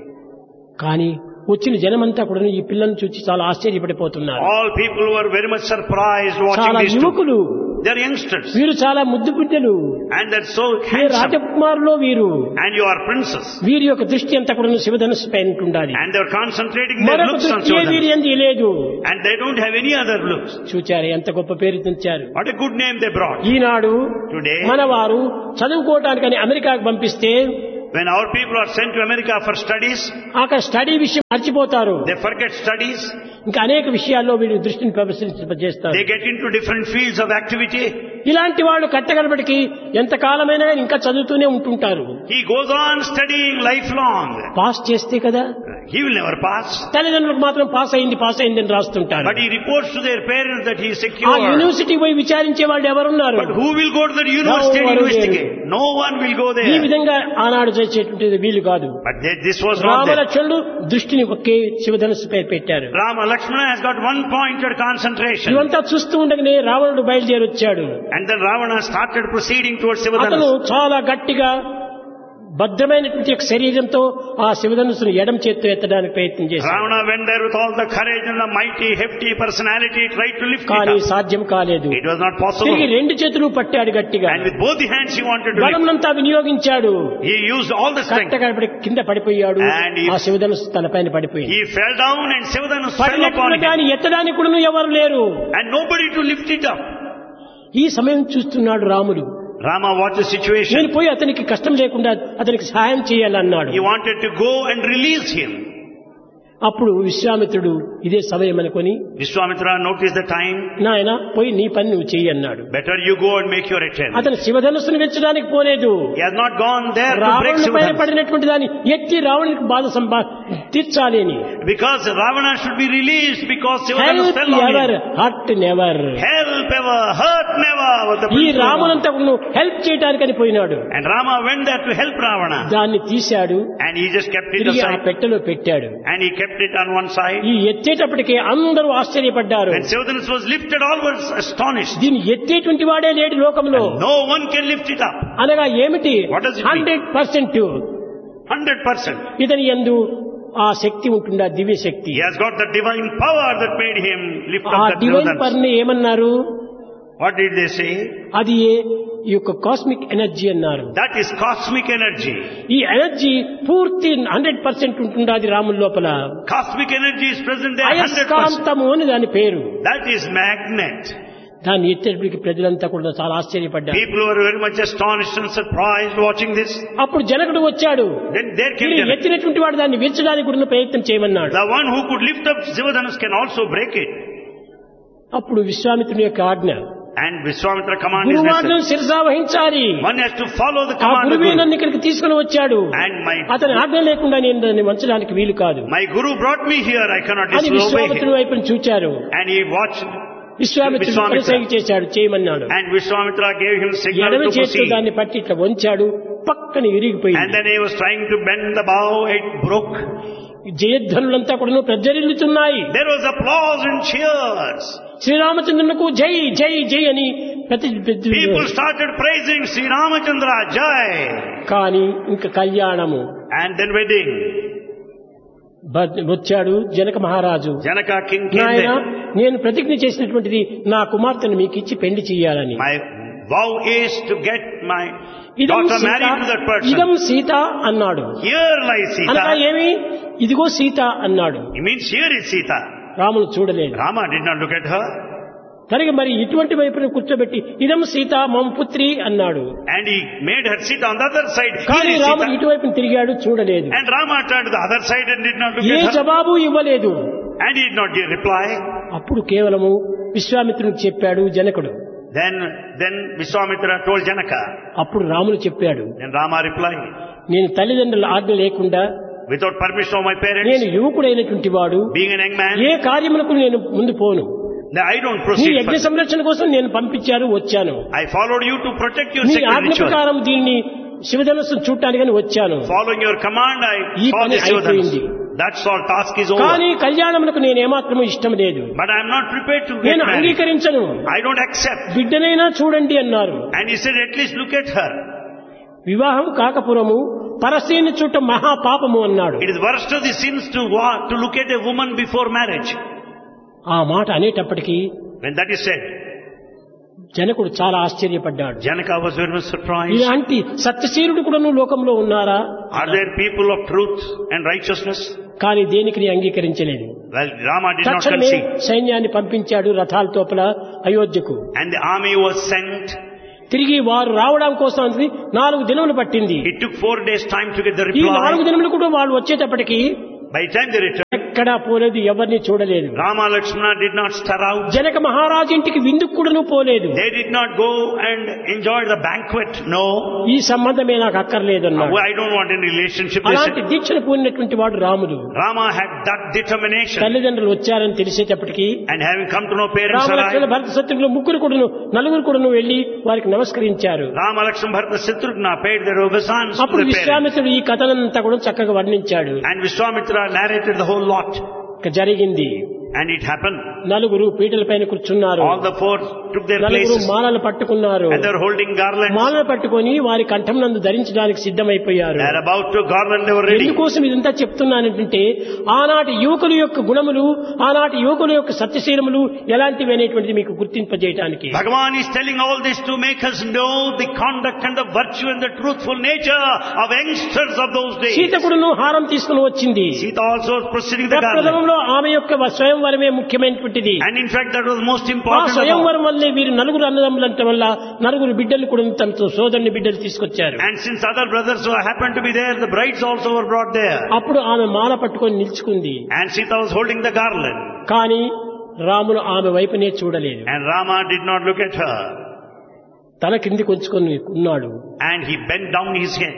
కానీ వచ్చిన జనమంతా కూడా ఈ పిల్లల్ని చూసి చాలా ఆశ్చర్యపడిపోతున్నారు. All people were very much surprised watching చాలా these two. యువకులు, They are youngsters. వీరు చాలా ముద్దు బిడ్డలు, And they're so వీరు handsome. రాజకుమారులో వీరు. And you are princes. వీరి యొక్క దృష్టి అంతా కూడా శివధనుస్సు పైన ఉండాలి. And they're concentrating their మరొక looks on దృష్టి వీరి Sivadhanush. ఎందు లేదు. And they don't have any other looks. చూచారు ఎంత గొప్ప పేరు తెచ్చారు. What a good name they brought. Eenadu Today, మన వారు చదువుకోవటానికని అమెరికాకు పంపిస్తే when our people are sent to America for studies, అక్కడ స్టడీ విషయం మర్చిపోతారు. they forget studies. ఇంకా అనేక విషయాల్లో వీళ్ళు దృష్టిని ప్రదర్శించేస్తారు. They get into different fields of activity. ఇలాంటి వాళ్ళు కట్టగలబడికి ఎంత కాలమైనా ఇంకా చదువుతూనే ఉంటుంటారు. He goes on studying lifelong. Pass చేస్తే కదా, He will never pass. తల్లిదండ్రులకు మాత్రం పాస్ అయింది పాస్ అయింది అని రాస్తుంటారు. But he reports to their parents that he is ఆ secure. యూనివర్సిటీ పోయి విచారించే వాళ్ళు ఎవరున్నారు? But who will go to the university and No one will. investigate? No one will go ఈ there. విధంగా ఆనాడు చేసేటువంటిది వీలు కాదు. But they, this was not there. రామలక్ష్మణుడు దృష్టిని ఒకే శివధనుస్సు పై పెట్టారు. Rama Lakshmana has got one pointed concentration. ఇవంతా చూస్తూ ఉండగానే రావణుడు బయలుదేరి వచ్చాడు. And then Ravana started proceeding towards అతను Sivadhanush. చాలా గట్టిగా భద్రమైనటువంటి యొక్క శరీరంతో ఆ శివధనుస్సును ఎడం చేత్తో ఎత్తడానికి ప్రయత్నం చేశాడు. Ravana went there with all the courage and the mighty, hefty personality, tried to lift కానీ it up. సాధ్యం కాలేదు. It was not possible. తిరిగి రెండు చేతులు పట్టాడు గట్టిగా. And with both the hands he wanted to lift. బలంనంతా వినియోగించాడు. He used all the strength. కట్టగా కింద పడిపోయాడు. And he- ఆ శివధనుస్సు తలపైన పడిపోయింది. He fell down and Sivadhanush fell upon పడినప్పుడు him. దాన్ని ఎత్తడానికి కూడా ఎవరు లేరు. And nobody to lift it up. ఈ సమయం చూస్తున్నాడు రాముడు. Rama watched the నేను situation. పోయి అతనికి కష్టం లేకుండా అతనికి సహాయం చేయాలన్నాడు. He wanted to go and release him. అప్పుడు విశ్వామిత్రుడు ఇదే సమయం అనుకొని, Vishwamitra noticed the time. నాయన పోయి నీ పని నువ్వు చెయ్యి అన్నాడు. Better you go and make your attempt. అతను శివధనుస్సును వెచ్చడానికి పోలేదు. He has not gone there to break రావణుని పైన Sivadhanush. పడినటువంటి దాన్ని ఎత్తి రావణునికి బాధ సంపా తీర్చాలి అని. Because Ravana should be released because Sivadhanush help fell on ever him. Hurt never. Help ever, hurt never was the ఈ principle. రామునంతా హెల్ప్ చేయటానికని పోయినాడు. And Rama went there to help Ravana. దాన్ని తీశాడు, And he just kept it తిరిగి ఆ aside. పెట్టెలో పెట్టాడు. And he kept it on one side. ఈ ఎత్తేటప్పటికే అందరూ ఆశ్చర్యపడ్డారు. When Sivadhanush was lifted, all were astonished. దీన్ని ఎత్తేటువంటి వాడే లేడు లోకంలో. No one can lift it up. అనగా ఏమిటి? What does it mean? Hundred percent Hundred percent. ఇతని యందు ఆ శక్తి ఉంటుందా, దివ్య శక్తి. He has got the divine power that made him lift ఆ up that divine Sivadhanush. Power ని ఏమన్నారు? What did they say? అది ఏ- ఈ యొక్క కాస్మిక్ ఎనర్జీ అన్నారు. That is cosmic energy. ఈ ఎనర్జీ పూర్తి హండ్రెడ్ పర్సెంట్ ఉంటుండాది రాముల లోపల. Cosmic energy is present there hundred percent. అయస్కాంతము అని దాని పేరు. That is magnet. దాన్ని ఎత్తేటప్పటికి ప్రజలంతా కూడా చాలా ఆశ్చర్యపడ్డారు. People were very much astonished and surprised watching this. అప్పుడు జనకుడు వచ్చాడు. Then there came మీరు Janaka. ఎత్తినటువంటి వాడు దాన్ని విరచడానికి కూడా ప్రయత్నం చేయమన్నాడు. The one who could lift up Sivadhanush can also break it. అప్పుడు విశ్వామిత్రుని యొక్క ఆజ్ఞ, And Vishwamitra command is గురువాజ్ఞను necessary. శిరసా వహించాలి. One has to follow the ఆ command of గురువే Guru. నన్ను ఇక్కడికి తీసుకుని వచ్చాడు. And my, అతని ఆజ్ఞ లేకుండా నేను దాన్ని వంచడానికి వీలు కాదు my Guru brought me here. I cannot అని disobey విశ్వామిత్రుని him. వైపుని చూచారు. And he watched. విశ్వామిత్రుడు విశ్వామిత్ర. పరిసైగ చేశాడు, చేయమన్నాడు. And Vishwamitra gave him signal ఎడమ to చేతితో proceed. దాన్ని పట్టి ఇట్లా వంచాడు, పక్కన And ఇరిగిపోయింది. then he was trying to bend the bow. It broke. జయధ్వనులంతా కూడా ప్రజ్వరిల్లుతున్నాయి. There was applause and cheers. శ్రీరామచంద్రునికి జై జై జై అని ప్రతి People started praising Sri Ramachandra Jai. కానీ ఇంకా కళ్యాణము And then wedding. బ- వచ్చాడు జనక మహారాజు. Janaka king came నాయన, there. నేను ప్రతిజ్ఞ చేసినటువంటిది నా కుమార్తెను మీకు ఇచ్చి పెళ్లి చెయ్యాలని. My vow is to get my ఇదం daughter Sita, married to that ఇదం person. సీత అన్నాడు. Here lies అనగా Sita. ఏమి? ఇదిగో సీత అన్నాడు. He means here is Sita. రాముడు చూడలేదు. Rama did not look at her. తనకి మరి ఇటువంటి వైపున కూర్చోబెట్టి ఇదం సీత మమ పుత్రి అన్నాడు. And he made her sit on the other side. కానీ Here is రాముడు Sita. ఇటువైపు తిరిగాడు, చూడలేదు. And Rama turned to the other side and did not look A at her. జవాబు ఇవ్వలేదు. And he did not give reply. అప్పుడు కేవలము విశ్వామిత్రునికి చెప్పాడు జనకుడు. Then, then Vishwamitra told Janaka. అప్పుడు రాముడు చెప్పాడు, Then Rama replied. నేను తల్లిదండ్రుల ఆజ్ఞ లేకుండా without permission of my parents. నేను యువకుడైనటువంటి వాడు, Being an young man, ఏ కార్యములకు నేను ముందు పోను. I don't నీ proceed యజ్ఞ further. సంరక్షణ కోసం నేను పంపించారు, వచ్చాను. I followed you to protect your నీ sacred ఆజ్ఞ ritual. ప్రకారం దీన్ని శివధనస్సును చూడటానికి వచ్చాను. Following your command, I ఈ saw పని this Shivadhanush. అయిపోయింది. That's all, task is over. కానీ కళ్యాణమునకు నేను ఏమాత్రము ఇష్టం లేదు. But I am not prepared to get నేను married. అంగీకరించను. I don't accept. బిడ్డనైనా చూడండి అన్నారు. And he said, at least look at her. వివాహం కాకపురము పరస్త్రీని చూడటం మహాపాపము అన్నాడు. It is worst of the sins to walk, to look at a woman before marriage. ఆ మాట అనేటప్పటికీ When that is said, జనకుడు చాలా ఆశ్చర్యపడ్డాడు. Janaka was very much surprised. ఇలాంటి సత్యశీలుడు కూడాను లోకంలో ఉన్నారా? Are there people of truth and righteousness? కానీ దేనికి అంగీకరించలేదు. Well, Rama did not తక్షణమే concede. సైన్యాన్ని పంపించాడు రథాల తోపల అయోధ్యకు. And the army was sent. తిరిగి వారు రావడం కోసం నాలుగు దినములు పట్టింది. It took four days time to get the ఈ నాలుగు reply. దినములు కూడా వాళ్ళు వచ్చేటప్పటికి By the time they returned, ఎక్కడా పోలేదు, ఎవరిని చూడలేదు. Rama Lakshmana did not stir out. Janaka మహారాజు ఇంటికి విందుకు కూడాను పోలేదు. They did not go and enjoy the banquet. No. ఈ సంబంధమే నాకు అక్కర్లేదన్నాడు. I don't want any relationship. They అలాంటి said. దీక్షను పూనినటువంటి వాడు రాముడు. Rama had that determination. తల్లిదండ్రులు వచ్చారని తెలిసేటప్పటికి And having come to know parents Ramalakshmana alive, భరత శత్రుఘ్నులు ముగ్గురు కూడాను నలుగురు కూడాను వెళ్లి వారికి నమస్కరించారు. Rama Lakshmana Bharata Shatrugna paid their obeisance to అప్పుడు the parents. విశ్వామిత్రుడు ఈ కథనంతా కూడా చక్కగా వర్ణించాడు. And Vishwamitra narrated the whole lot. ఇక జరిగింది. And it happened. నలుగురు పీటల పైన కూర్చున్నారు. All the four took their నలుగురు places. మాలలు పట్టుకున్నారు. And they were holding garlands. మాలలు పట్టుకొని వారి కంఠం నందు ధరించడానికి సిద్ధమైపోయారు. They are about to garland, they were ready. ఎందుకోసం ఇదంతా చెప్తున్నానంటే ఆనాటి యువకుల యొక్క గుణములు, ఆనాటి యువకుల యొక్క సత్యశీలములు ఎలాంటివి అనేటువంటిది మీకు గుర్తింపజేయడానికి. Bhagavan is telling all this to make us know the conduct and the virtue and the truthful nature of youngsters of those days. Sita కూడాను హారం తీసుకుని వచ్చింది. Sita also was proceeding the garland. ప్రథమంలో ఆమె యొక్క స్వయంవరమే ముఖ్యమైనటువంటిది. And in fact that was most ఆ important of all. స్వయంవరం వల్లే వీరు నలుగురు అన్నదమ్ములంట వల్ల నలుగురు బిడ్డలు కూడా తనతో సోదరుని బిడ్డలు తీసుకొచ్చారు. And since other brothers who happened to be there, the brides also were brought there. అప్పుడు ఆమె మాల పట్టుకొని నిల్చుకుంది. And Sita was holding the garland. కానీ రాముడు ఆమె వైపునే చూడలేదు. And Rama did not look at her. తల కింది కొంచుకొని ఉన్నాడు. And he bent down his head.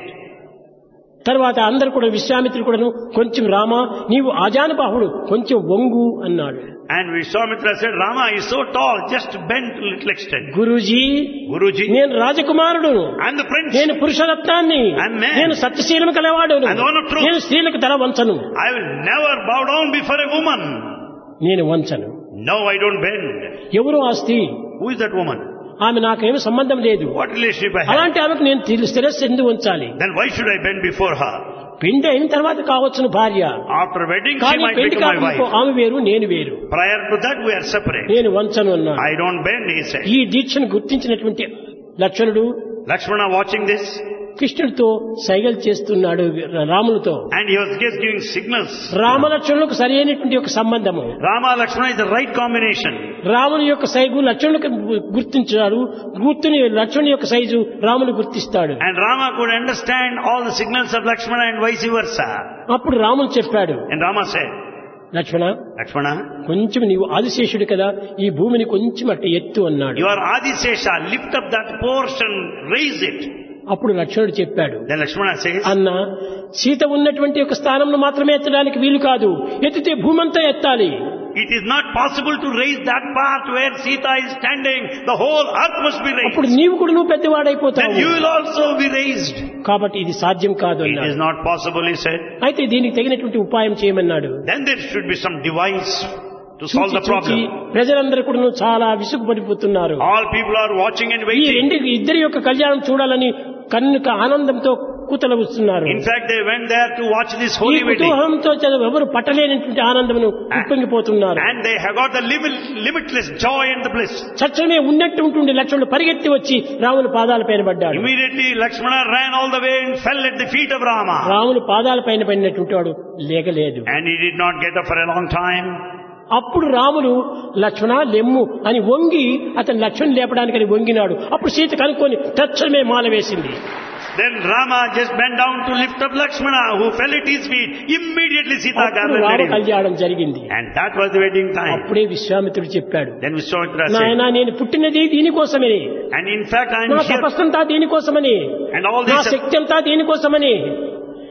తర్వాత అందరు కూడా విశ్వామిత్రుడు కూడాను కొంచెం రామా నీవు ఆజానుబాహుడు కొంచెం వంగు అన్నాడు. And Vishwamitra said, Rama is so tall, just bent a little extent. Guruji, Guruji, నేను రాజకుమారుడును, I'm the prince. నేను పురుషరత్నాన్ని, I'm man. నేను సత్యశీలము కలవాడును, I'm the one of truth. నేను స్త్రీలకు తల వంచను. I will never bow down before a woman. నేను వంచను. No, I don't bend. ఎవరు ఆ స్త్రీ? Who is that woman? ఆమె నాకేమి సంబంధం లేదు. What relationship I have? అలాంటి ఆమెకు నేను తిరు- శిరస్సు ఎందుకు ఉంచాలి? Then why should I bend before her? పెండి అయిన తర్వాత కావచ్చును భార్య, After wedding, she కానీ might పెండి become my కాక wife. ఆమె వేరు నేను వేరు. Prior to that, we are separate. నేను వంచను అన్నాడు. I don't bend, he said. ఈ దీక్షను గుర్తించినటువంటి లక్ష్మణుడు Lakshmana watching this, కృష్ణుడితో సైగలు చేస్తున్నాడు రాములతో. and he was just giving signals. రామలక్ష్మణులకు సరి అయినటువంటి ఒక సంబంధము. Rama Lakshmana is the right combination. రాముని యొక్క సైగు లక్ష్మణులకు గుర్తించాడు, గుర్తుని లక్ష్మణుని యొక్క సైజు రాముని గుర్తిస్తాడు. And Rama could understand all the signals of Lakshmana and vice versa. అప్పుడు రాముడు చెప్పాడు, And Rama said, Lakshmana Lakshmana, కొంచెం నీవు ఆదిశేషుడు కదా, ఈ భూమిని కొంచెం అట్టు ఎత్తు అన్నాడు. you are Adisesha, lift up that portion, raise it. అప్పుడు లక్ష్మణుడు చెప్పాడు, Then Lakshmana says, అన్న సీత ఉన్నటువంటి ఒక స్థానంలో మాత్రమే ఎత్తడానికి వీలు కాదు, ఎత్తితే భూమంతా ఎత్తాలి. it is not possible to raise that part where Sita is standing. The whole earth must be raised. అప్పుడు నీవు కూడా నువ్వు Then పెద్దవాడైపోతావు, you will also be raised. కాబట్టి ఇది సాధ్యం కాదు It అన్నాడు. is not possible, he said. అయితే దీనికి తగినటువంటి ఉపాయం చేయమన్నాడు. Then there should be some device to solve చూచి the చూచి problem. ప్రజలందరూ కూడా చాలా విసుగుపడిపోతున్నారు. All people are watching and ఈ waiting. రెండు ఇద్దరి యొక్క కళ్యాణం చూడాలని కన్నుక ఆనందంతో కుతలవుతున్నారు. In fact, they went there to watch this ఈ holy wedding. కుతూహలంతో ఎవరు పట్టలేనటువంటి ఆనందమును ఉప్పొంగిపోతున్నారు. And they have got the limit, limitless joy and the bliss. చచ్చమే ఉన్నట్టు ఉంటుండే లక్ష్మణుడు పరిగెత్తి వచ్చి రాముని పాదాల పైన పడ్డాడు. Immediately Lakshmana ran all the way and fell at the feet of Rama. రాముని పాదాల పైన పడినటువంటి వాడు లేగలేదు. And he did not get up for a long time. అప్పుడు రాముడు లక్ష్మణ లెమ్ము అని వంగి అతను లక్ష్మణ్ లేపడానికని వంగినాడు. అప్పుడు సీత కనుక్కొని తక్షణమే మాల వేసింది. Then Rama just bent down to lift up Lakshmana, who fell at his feet. Immediately Sita అప్పుడు రామ garlanded him. కళ్యాణం జరిగింది. And that was the wedding time. అప్పుడే విశ్వామిత్రుడు చెప్పాడు, Then Vishwamitra said, నాయనా నేను పుట్టినది దీనికోసమే, and in fact I am నా here, తపస్సంతా దీనికోసమని, and all నా this, శక్తి అంతా దీనికోసమని,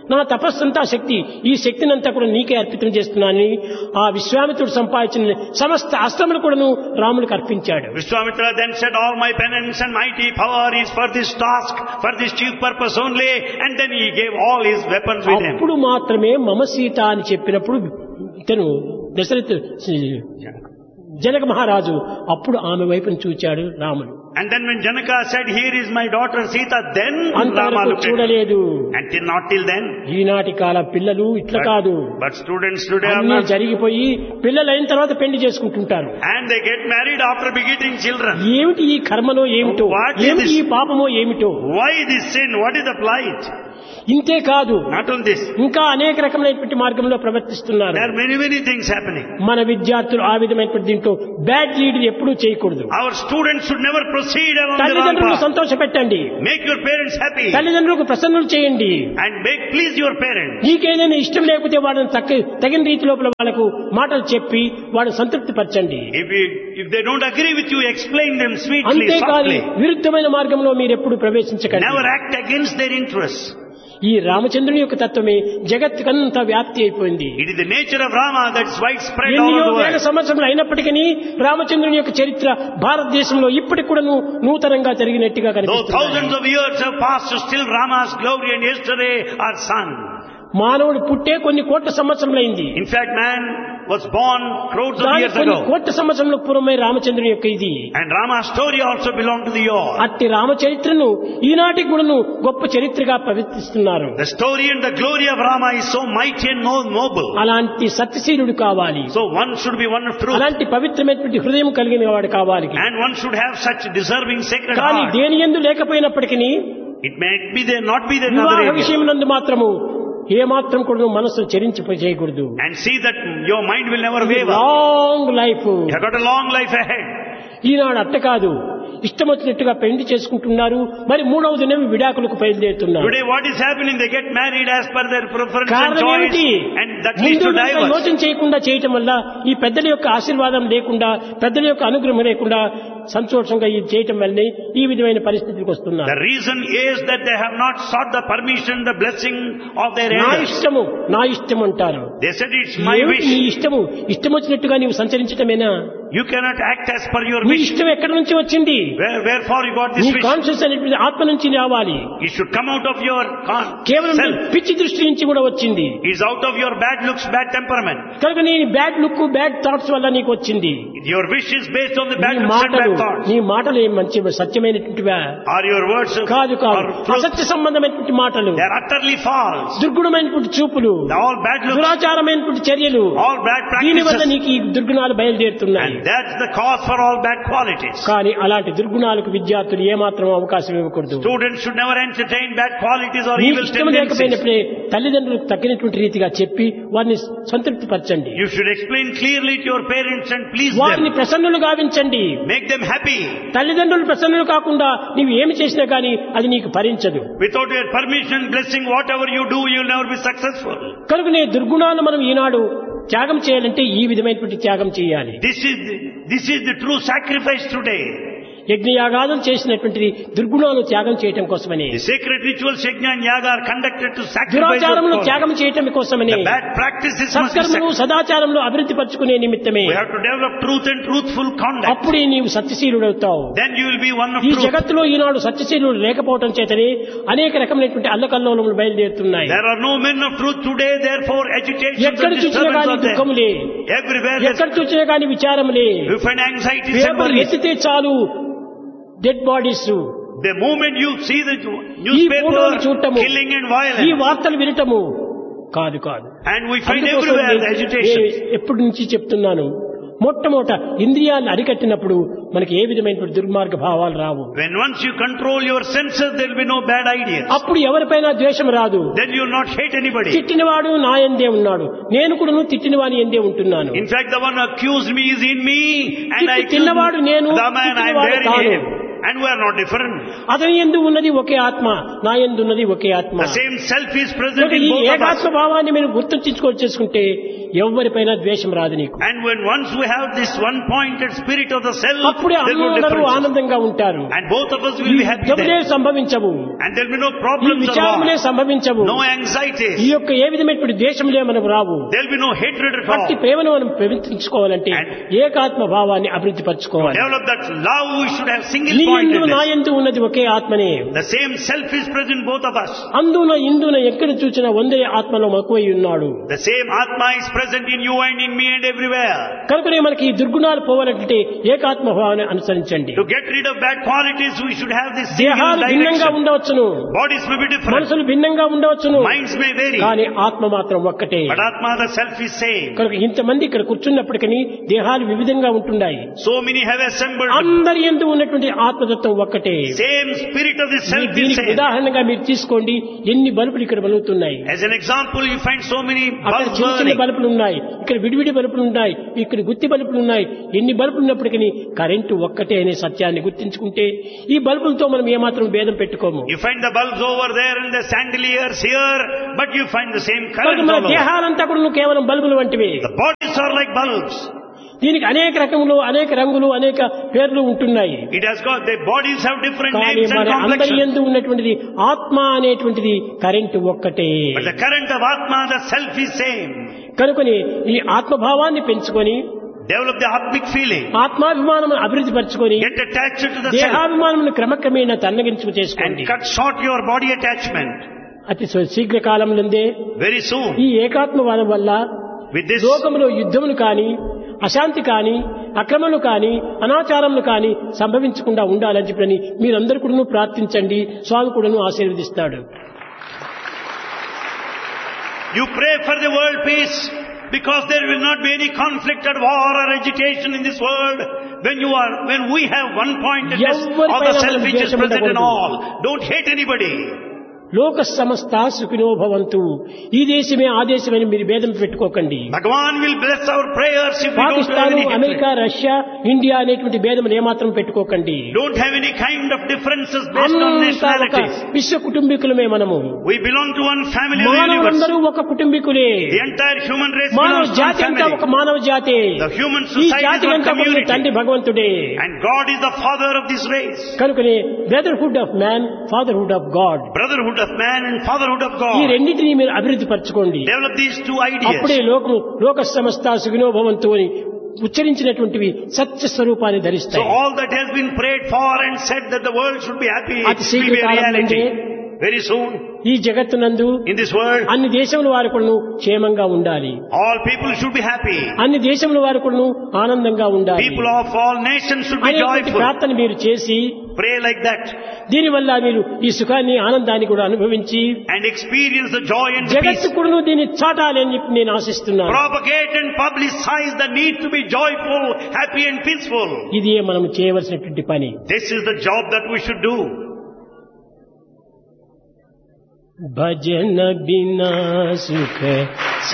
నా తపస్సంతా శక్తి, ఈ శక్తిని అంతా కూడా నీకే అర్పితం చేస్తున్నానని ఆ విశ్వామిత్రుడు సంపాదించిన సమస్త అస్త్రములు కూడాను రాముడికి అర్పించాడు. Vishwamitra then said, all my penance and mighty power is for this task, for this chief purpose only, and then he gave all his weapons with him. అప్పుడు మాత్రమే మమ సీత అని చెప్పినప్పుడు ఇతను దశరథ జనక మహారాజు అప్పుడు ఆమె వైపును చూచాడు రాముడు. And then when Janaka said, here is my daughter Sita, then Rama అంతవరకు looked at him. చూడలేదు. And till not till then. ఈనాటి కాల పిల్లలు ఇట్లా కాదు. But students today are అన్నీ not. జరిగిపోయి పిల్లలు అయిన తర్వాత పెళ్లి చేసుకుంటుంటారు. And they get married after begetting children. ఏమిటి ఈ కర్మలో ఏమిటో, What is ఏమిటి this? ఈ పాపమో ఏమిటో. Why this sin? What is the plight? ఇంతే కాదు, Not on this. ఇంకా అనేక రకమైనటువంటి మార్గంలో ప్రవర్తిస్తున్నారు. There are many, many things happening. మన విద్యార్థులు ఆ విధమైనటువంటి దీంట్లో బ్యాడ్ లీడ్ ఎప్పుడూ చేయకూడదు. Our students should never proceed along the wrong తల్లిదండ్రులకు path. సంతోష పెట్టండి, Make your parents happy. తల్లిదండ్రులకు ప్రసన్నులు చేయండి. And make please your parents. నీకేదైనా ఇష్టం లేకపోతే వాళ్ళని తక్క తగిన రీతి లోపల వాళ్ళకు మాటలు చెప్పి వాళ్ళని సంతృప్తి పరచండి. If you, if they don't agree with you, explain them sweetly, అంతేకాని softly. విరుద్ధమైన మార్గంలో మీరు ఎప్పుడు ప్రవేశించకండి. Never act against their interests. ఈ రామచంద్రుని యొక్క తత్వమే జగత్తుకంతా వ్యాప్తి అయిపోయింది. It is the nature of Rama that's widespread all ఎన్నో over the వేల world. సంవత్సరములు అయినప్పటికీ రామచంద్రుని యొక్క చరిత్ర భారతదేశంలో ఇప్పటికి కూడా నూతనంగా జరిగినట్టుగా Though కనిపిస్తుంది. thousands of years have passed, still Rama's glory and yesterday are sun. మానవుడు పుట్టే కొన్ని కోట్ల సంవత్సరములైంది. In fact, man was born crores of దాని years కొన్ని ago. కోట్ల సంవత్సరముల పూర్వమే రామచంద్రుని యొక్క ఇది. And Rama's story also belonged to the year. అట్టి రామచరిత్రను ఈనాటికి కూడాను గొప్ప చరిత్రగా ప్రవర్తిస్తున్నారు. The story and the glory of Rama is so mighty and no- noble. అలాంటి సత్యశీలుడు కావాలి, So one should be one of truth. అలాంటి పవిత్రమైనటువంటి హృదయం కలిగిన వాడు కావాలి. And one should have such deserving sacred కానీ heart. దేని యందు లేకపోయినప్పటికీ It may be there, not be there in other వివాహ areas. విషయం నందు మాత్రము ఏ మాత్రం కూడా మనసు చెరించిపోయి చేయకూడదు. And see that your mind will never waver. Long life. You have got a long life ahead. ఈనాడు అట్ట కాదు, ఇష్టం వచ్చినట్టుగా పెళ్లి చేసుకుంటున్నారు, మరి మూడవ దినం విడాకులకు బయలుదేరుతున్నారు. Today what is happening? They get married as per their preference and కారణం choice, ఏమిటి? and that leads ముందు to వెనుక divorce. యోచన చేయకుండా చేయటం వల్ల, ఈ పెద్దల యొక్క ఆశీర్వాదం లేకుండా, పెద్దల యొక్క అనుగ్రహం లేకుండా సంతోషంగా ఇది చేయటం వల్లనే ఈ విధమైన పరిస్థితికి వస్తున్నారు. The reason is that they have not sought the permission, the blessing of their నా elders. ఇష్టము నా ఇష్టం అంటారు. They said it's my ఏమిటి నీ wish. ఇష్టము? ఇష్టం వచ్చినట్టుగా నీవు సంచరించటమేనా? You cannot act as per your నీ wish. ఇష్టం ఎక్కడి నుంచి వచ్చింది? Where, wherefore you got నీ this wish? కాన్షియస్ అనేటువంటి ఆత్మ నుంచి రావాలి. It should come out of your con- కేవలం self. పిచ్చి దృష్టి నుంచి కూడా వచ్చింది. It's out of your bad looks, bad temperament. కనుక నీ బ్యాడ్ లుక్ బ్యాడ్ థాట్స్ వల్ల నీకు వచ్చింది. Your wish is based on the bad నీ looks and మాటలు bad thoughts. నీ మాటలు ఏం మంచి సత్యమైనటువంటివా? Are your words కాదు కాదు, are truth? అసత్య సంబంధమైనటువంటి మాటలు, They are utterly false. దుర్గుణమైనటువంటి చూపులు, They're all bad looks, దురాచారమైనటువంటి చర్యలు, all bad దీని వల్ల practices. నీకు ఈ దుర్గుణాలు బయలుదేరుతున్నాయి. And that's the cause for all bad qualities. కానీ అలాంటి దుర్గుణాలకు విద్యార్థులు ఏమాత్రం అవకాశం ఇవ్వకూడదు. Students should never entertain bad qualities or నీ evil ఇష్టం tendencies. లేకపోయినప్పుడే తల్లిదండ్రులకు తగినటువంటి రీతిగా చెప్పి వారిని సంతృప్తి పరచండి. You should explain clearly to your parents and please వారిని them. ప్రసన్నులు గావించండి. Make them happy. తల్లిదండ్రులు ప్రసన్నులు కాకుండా నీవు ఏమి చేసినా కానీ అది నీకు భరించదు. Without your permission, blessing, whatever you do, you'll never be successful. కనుక నీ దుర్గుణాలను మనం ఈనాడు త్యాగం చేయాలంటే ఈ విధమైనటువంటి త్యాగం చేయాలి. This is the, this is the true sacrifice today. యజ్ఞయాగాదులు చేసినటువంటిది దుర్గుణాలు త్యాగం చేయటం కోసమని, The sacred rituals, yajna and yaga, are conducted to sacrifice దురాచారములు those త్యాగం చేయటం కోసమని, The bad practices must be సత్కర్మలు sacrificed. సదాచారంలో అభివృద్ధి పరచుకునే నిమిత్తమే. We have to develop truth and truthful conduct. అప్పుడే నీవు సత్యశీలుడవుతావు. Then you will be one of ఈ truth. జగత్తులో ఈనాడు సత్యశీలుడు లేకపోవటం చేతనే అనేక రకమైనటువంటి అల్లకల్లోలములు బయలుదేరుతున్నాయి. There are no men of truth today, therefore agitations ఎక్కడ and చూసినా disturbance కానీ are there. దుఃఖములే, Everywhere ఎక్కడ there's- చూసినా కానీ విచారములే. you find anxieties and paper worries. ఎత్తితే చాలు dead bodies, The moment you see the ఈ newspaper, ఫోటోలు చూడటము, killing and ఈ violence, వార్తలు వినటము కాదు కాదు. and we find అందుకోసం everywhere the నేను agitation. ఎప్పటి నుంచి చెప్తున్నాను, మొట్టమొదట ఇంద్రియాలను అరికట్టినప్పుడు మనకి ఏ విధమైనటువంటి దుర్మార్గ భావాలు రావు. When once you control your senses, there will be no bad ideas. అప్పుడు ఎవరిపైన ద్వేషం రాదు. Then you will not hate anybody. తిట్టినవాడు నా యందే ఉన్నాడు, నేను కూడా తిట్టిన వాని యందే ఉంటున్నాను. In fact, the one who accused me is in me, and I తిట్టి తిన్నవాడు నేను, the man I am తిట్టినవాడు bearing తాను. him. And we are not different. అతని యందు ఉన్నది ఒకే ఆత్మ, నా యందు ఉన్నది ఒకే ఆత్మ. The same self is present in ఈ both of us. ఏకాత్మ భావాన్ని మీరు గుర్తుంచుకోవచ్చేసుకుంటే ఎవరిపైన ద్వేషం రాదు నీకు. And when once we have this one pointed spirit of the self, అప్పుడే there will be అందరూ differences. ఆనందంగా ఉంటారు. And both of us will be happy యుద్ధములే then. సంభవించవు, And there will be no ఈ problems or విచారములే war. సంభవించవు, No ఈ anxieties. యొక్క ఏ విధమైనటువంటి ద్వేషములే మనకు రావు. There will be no hatred at అట్టి all. ప్రేమను మనం పెంచుకోవాలంటే ఏకాత్మ భావాన్ని అభివృద్ధి To పరచుకోవాలి. develop that love, we should have single నీ యందు నా pointedness. యందు ఉన్నది ఒకే ఆత్మనే. The same self is present in both of us. అందున ఇందున ఎక్కడ చూసినా వందే ఆత్మలో మక్కువై ఉన్నాడు. The same Atma is present in you and in me and everywhere. కనుకనే మనకి ఈ దుర్గుణాలు పోవాలంటే ఏకాత్మ భావాన్ని అనుసరించండి. To get rid of bad qualities, we should have this single దేహాలు భిన్నంగా direction. ఉండవచ్చును, Bodies may be different. మనసులు భిన్నంగా ఉండవచ్చును, Minds may vary. కానీ ఆత్మ మాత్రం ఒక్కటే. But Atma, the self, is same. కనుక ఇంతమంది ఇక్కడ కూర్చున్నప్పటికీ దేహాలు వివిధంగా ఉంటున్నాయి. So many have assembled. అందరి యందు ఉన్నటువంటి ఆత్మతత్వం ఒక్కటే. Same spirit of the self is దీనికి same. ఉదాహరణగా మీరు తీసుకోండి, ఎన్ని బల్బులు ఇక్కడ వెలుగుతున్నాయి. As an example, you find so many అక్కడ bulbs చిన్న చిన్న burning. బల్బులు ఉన్నాయి, ఇక్కడ విడివిడి బల్బులు ఉన్నాయి, ఇక్కడ గుత్తి బల్బులు ఉన్నాయి. ఎన్ని బల్బులు ఉన్నప్పటికీ కరెంటు ఒక్కటే అనే సత్యాన్ని గుర్తించుకుంటే ఈ బల్బులతో మనం ఏమాత్రం భేదం పెట్టుకోము. You find the bulbs over there and the chandeliers here, but you find the same కనుక current మన all over. దేహాలంతా కూడా కేవలం బల్బులు వంటివి. The bodies are like bulbs. దీనికి అనేక రకములు, అనేక రంగులు, అనేక పేర్లు ఉంటున్నాయి. It has got, the bodies have different కానీ names and మన అందరి complexions. యందు ఉన్నటువంటిది ఆత్మ అనేటువంటిది కరెంటు ఒక్కటే. But the current of Atma, the self, is same. కనుకొని ఈ ఆత్మభావాన్ని పెంచుకొని Develop the Atmic feeling. ఆత్మాభిమానం అభివృద్ధి పరచుకొని Get attached to the self దేహాభిమానమును క్రమక్రమేణా తన్నగించుకు and చేసుకోండి. cut short your body attachment. అతి శీఘ్ర కాలంలోనే Very soon. ఈ ఏకాత్మవాదం వల్ల With this, లోకములో యుద్ధములు కాని, అశాంతి కాని, అక్రమములు కాని, అనాచారములు కాని సంభవించకుండా ఉండాలని చెప్పని మీరందరూ కూడా ప్రార్థించండి. స్వామి కూడాను ఆశీర్వదిస్తాడు. you pray for the world peace, because there will not be any conflict or war or agitation in this world. When you are, when we have one pointedness of the self which is present in all. Don't hate anybody. లోక సమస్త సుఖినో భవంతు. ఈ దేశమే ఆ దేశమని మీరు భేదం పెట్టుకోకండి. Bhagavan will bless our prayers if we don't have Pakistan, any hatred. America, Russia, India అనేటువంటి భేదం ఏమాత్రం పెట్టుకోకండి. Don't have any kind of differences based on అంతా ఒక nationalities. విశ్వ కుటుంబీకులమే మనము. We belong to one family of the universe. మానవులందరూ ఒక కుటుంబీకులే. The entire human race మానవ belongs to one జాతి అంతా ఒక family. మానవ జాతే. The human ఈ society జాతి is one అంతా కూడా community. తండ్రి భగవంతుడే. And God is the father of this race. కనుకనే brotherhood of man, fatherhood of God. Brotherhood of man and fatherhood of ఈ God. రెండింటినీ మీరు అభివృద్ధి పరచుకోండి. Develop these two అప్పుడే ideas. లోకము లోక సమస్త సుఖినో భవంతు అని ఉచ్చరించినటువంటివి సత్య స్వరూపాన్ని So ధరిస్తాయి. all that has been prayed for and said that the world should be happy అతి will శీఘ్ర be a కాలంలోనే reality. Very soon ఈ జగత్తునందు in this world, అన్ని దేశముల వారు కూడాను క్షేమంగా ఉండాలి. all people should be happy. అన్ని దేశముల వారు కూడాను ఆనందంగా ఉండాలి. People of all nations should be అనేటువంటి joyful. ప్రార్థన మీరు చేసి Pray like that దీనివల్ల మీరు ఈ సుఖాన్ని, ఆనందాన్ని కూడా అనుభవించి and experience the joy and the జగత్తు peace. కూడాను దీన్ని చాటాలి అని చెప్పి నేను ఆశిస్తున్నాను. Propagate and publicize the need to be joyful, happy and peaceful. ఇదే మనం చేయవలసినటువంటి పని. This is the job that we should do. భజన బినా సుఖ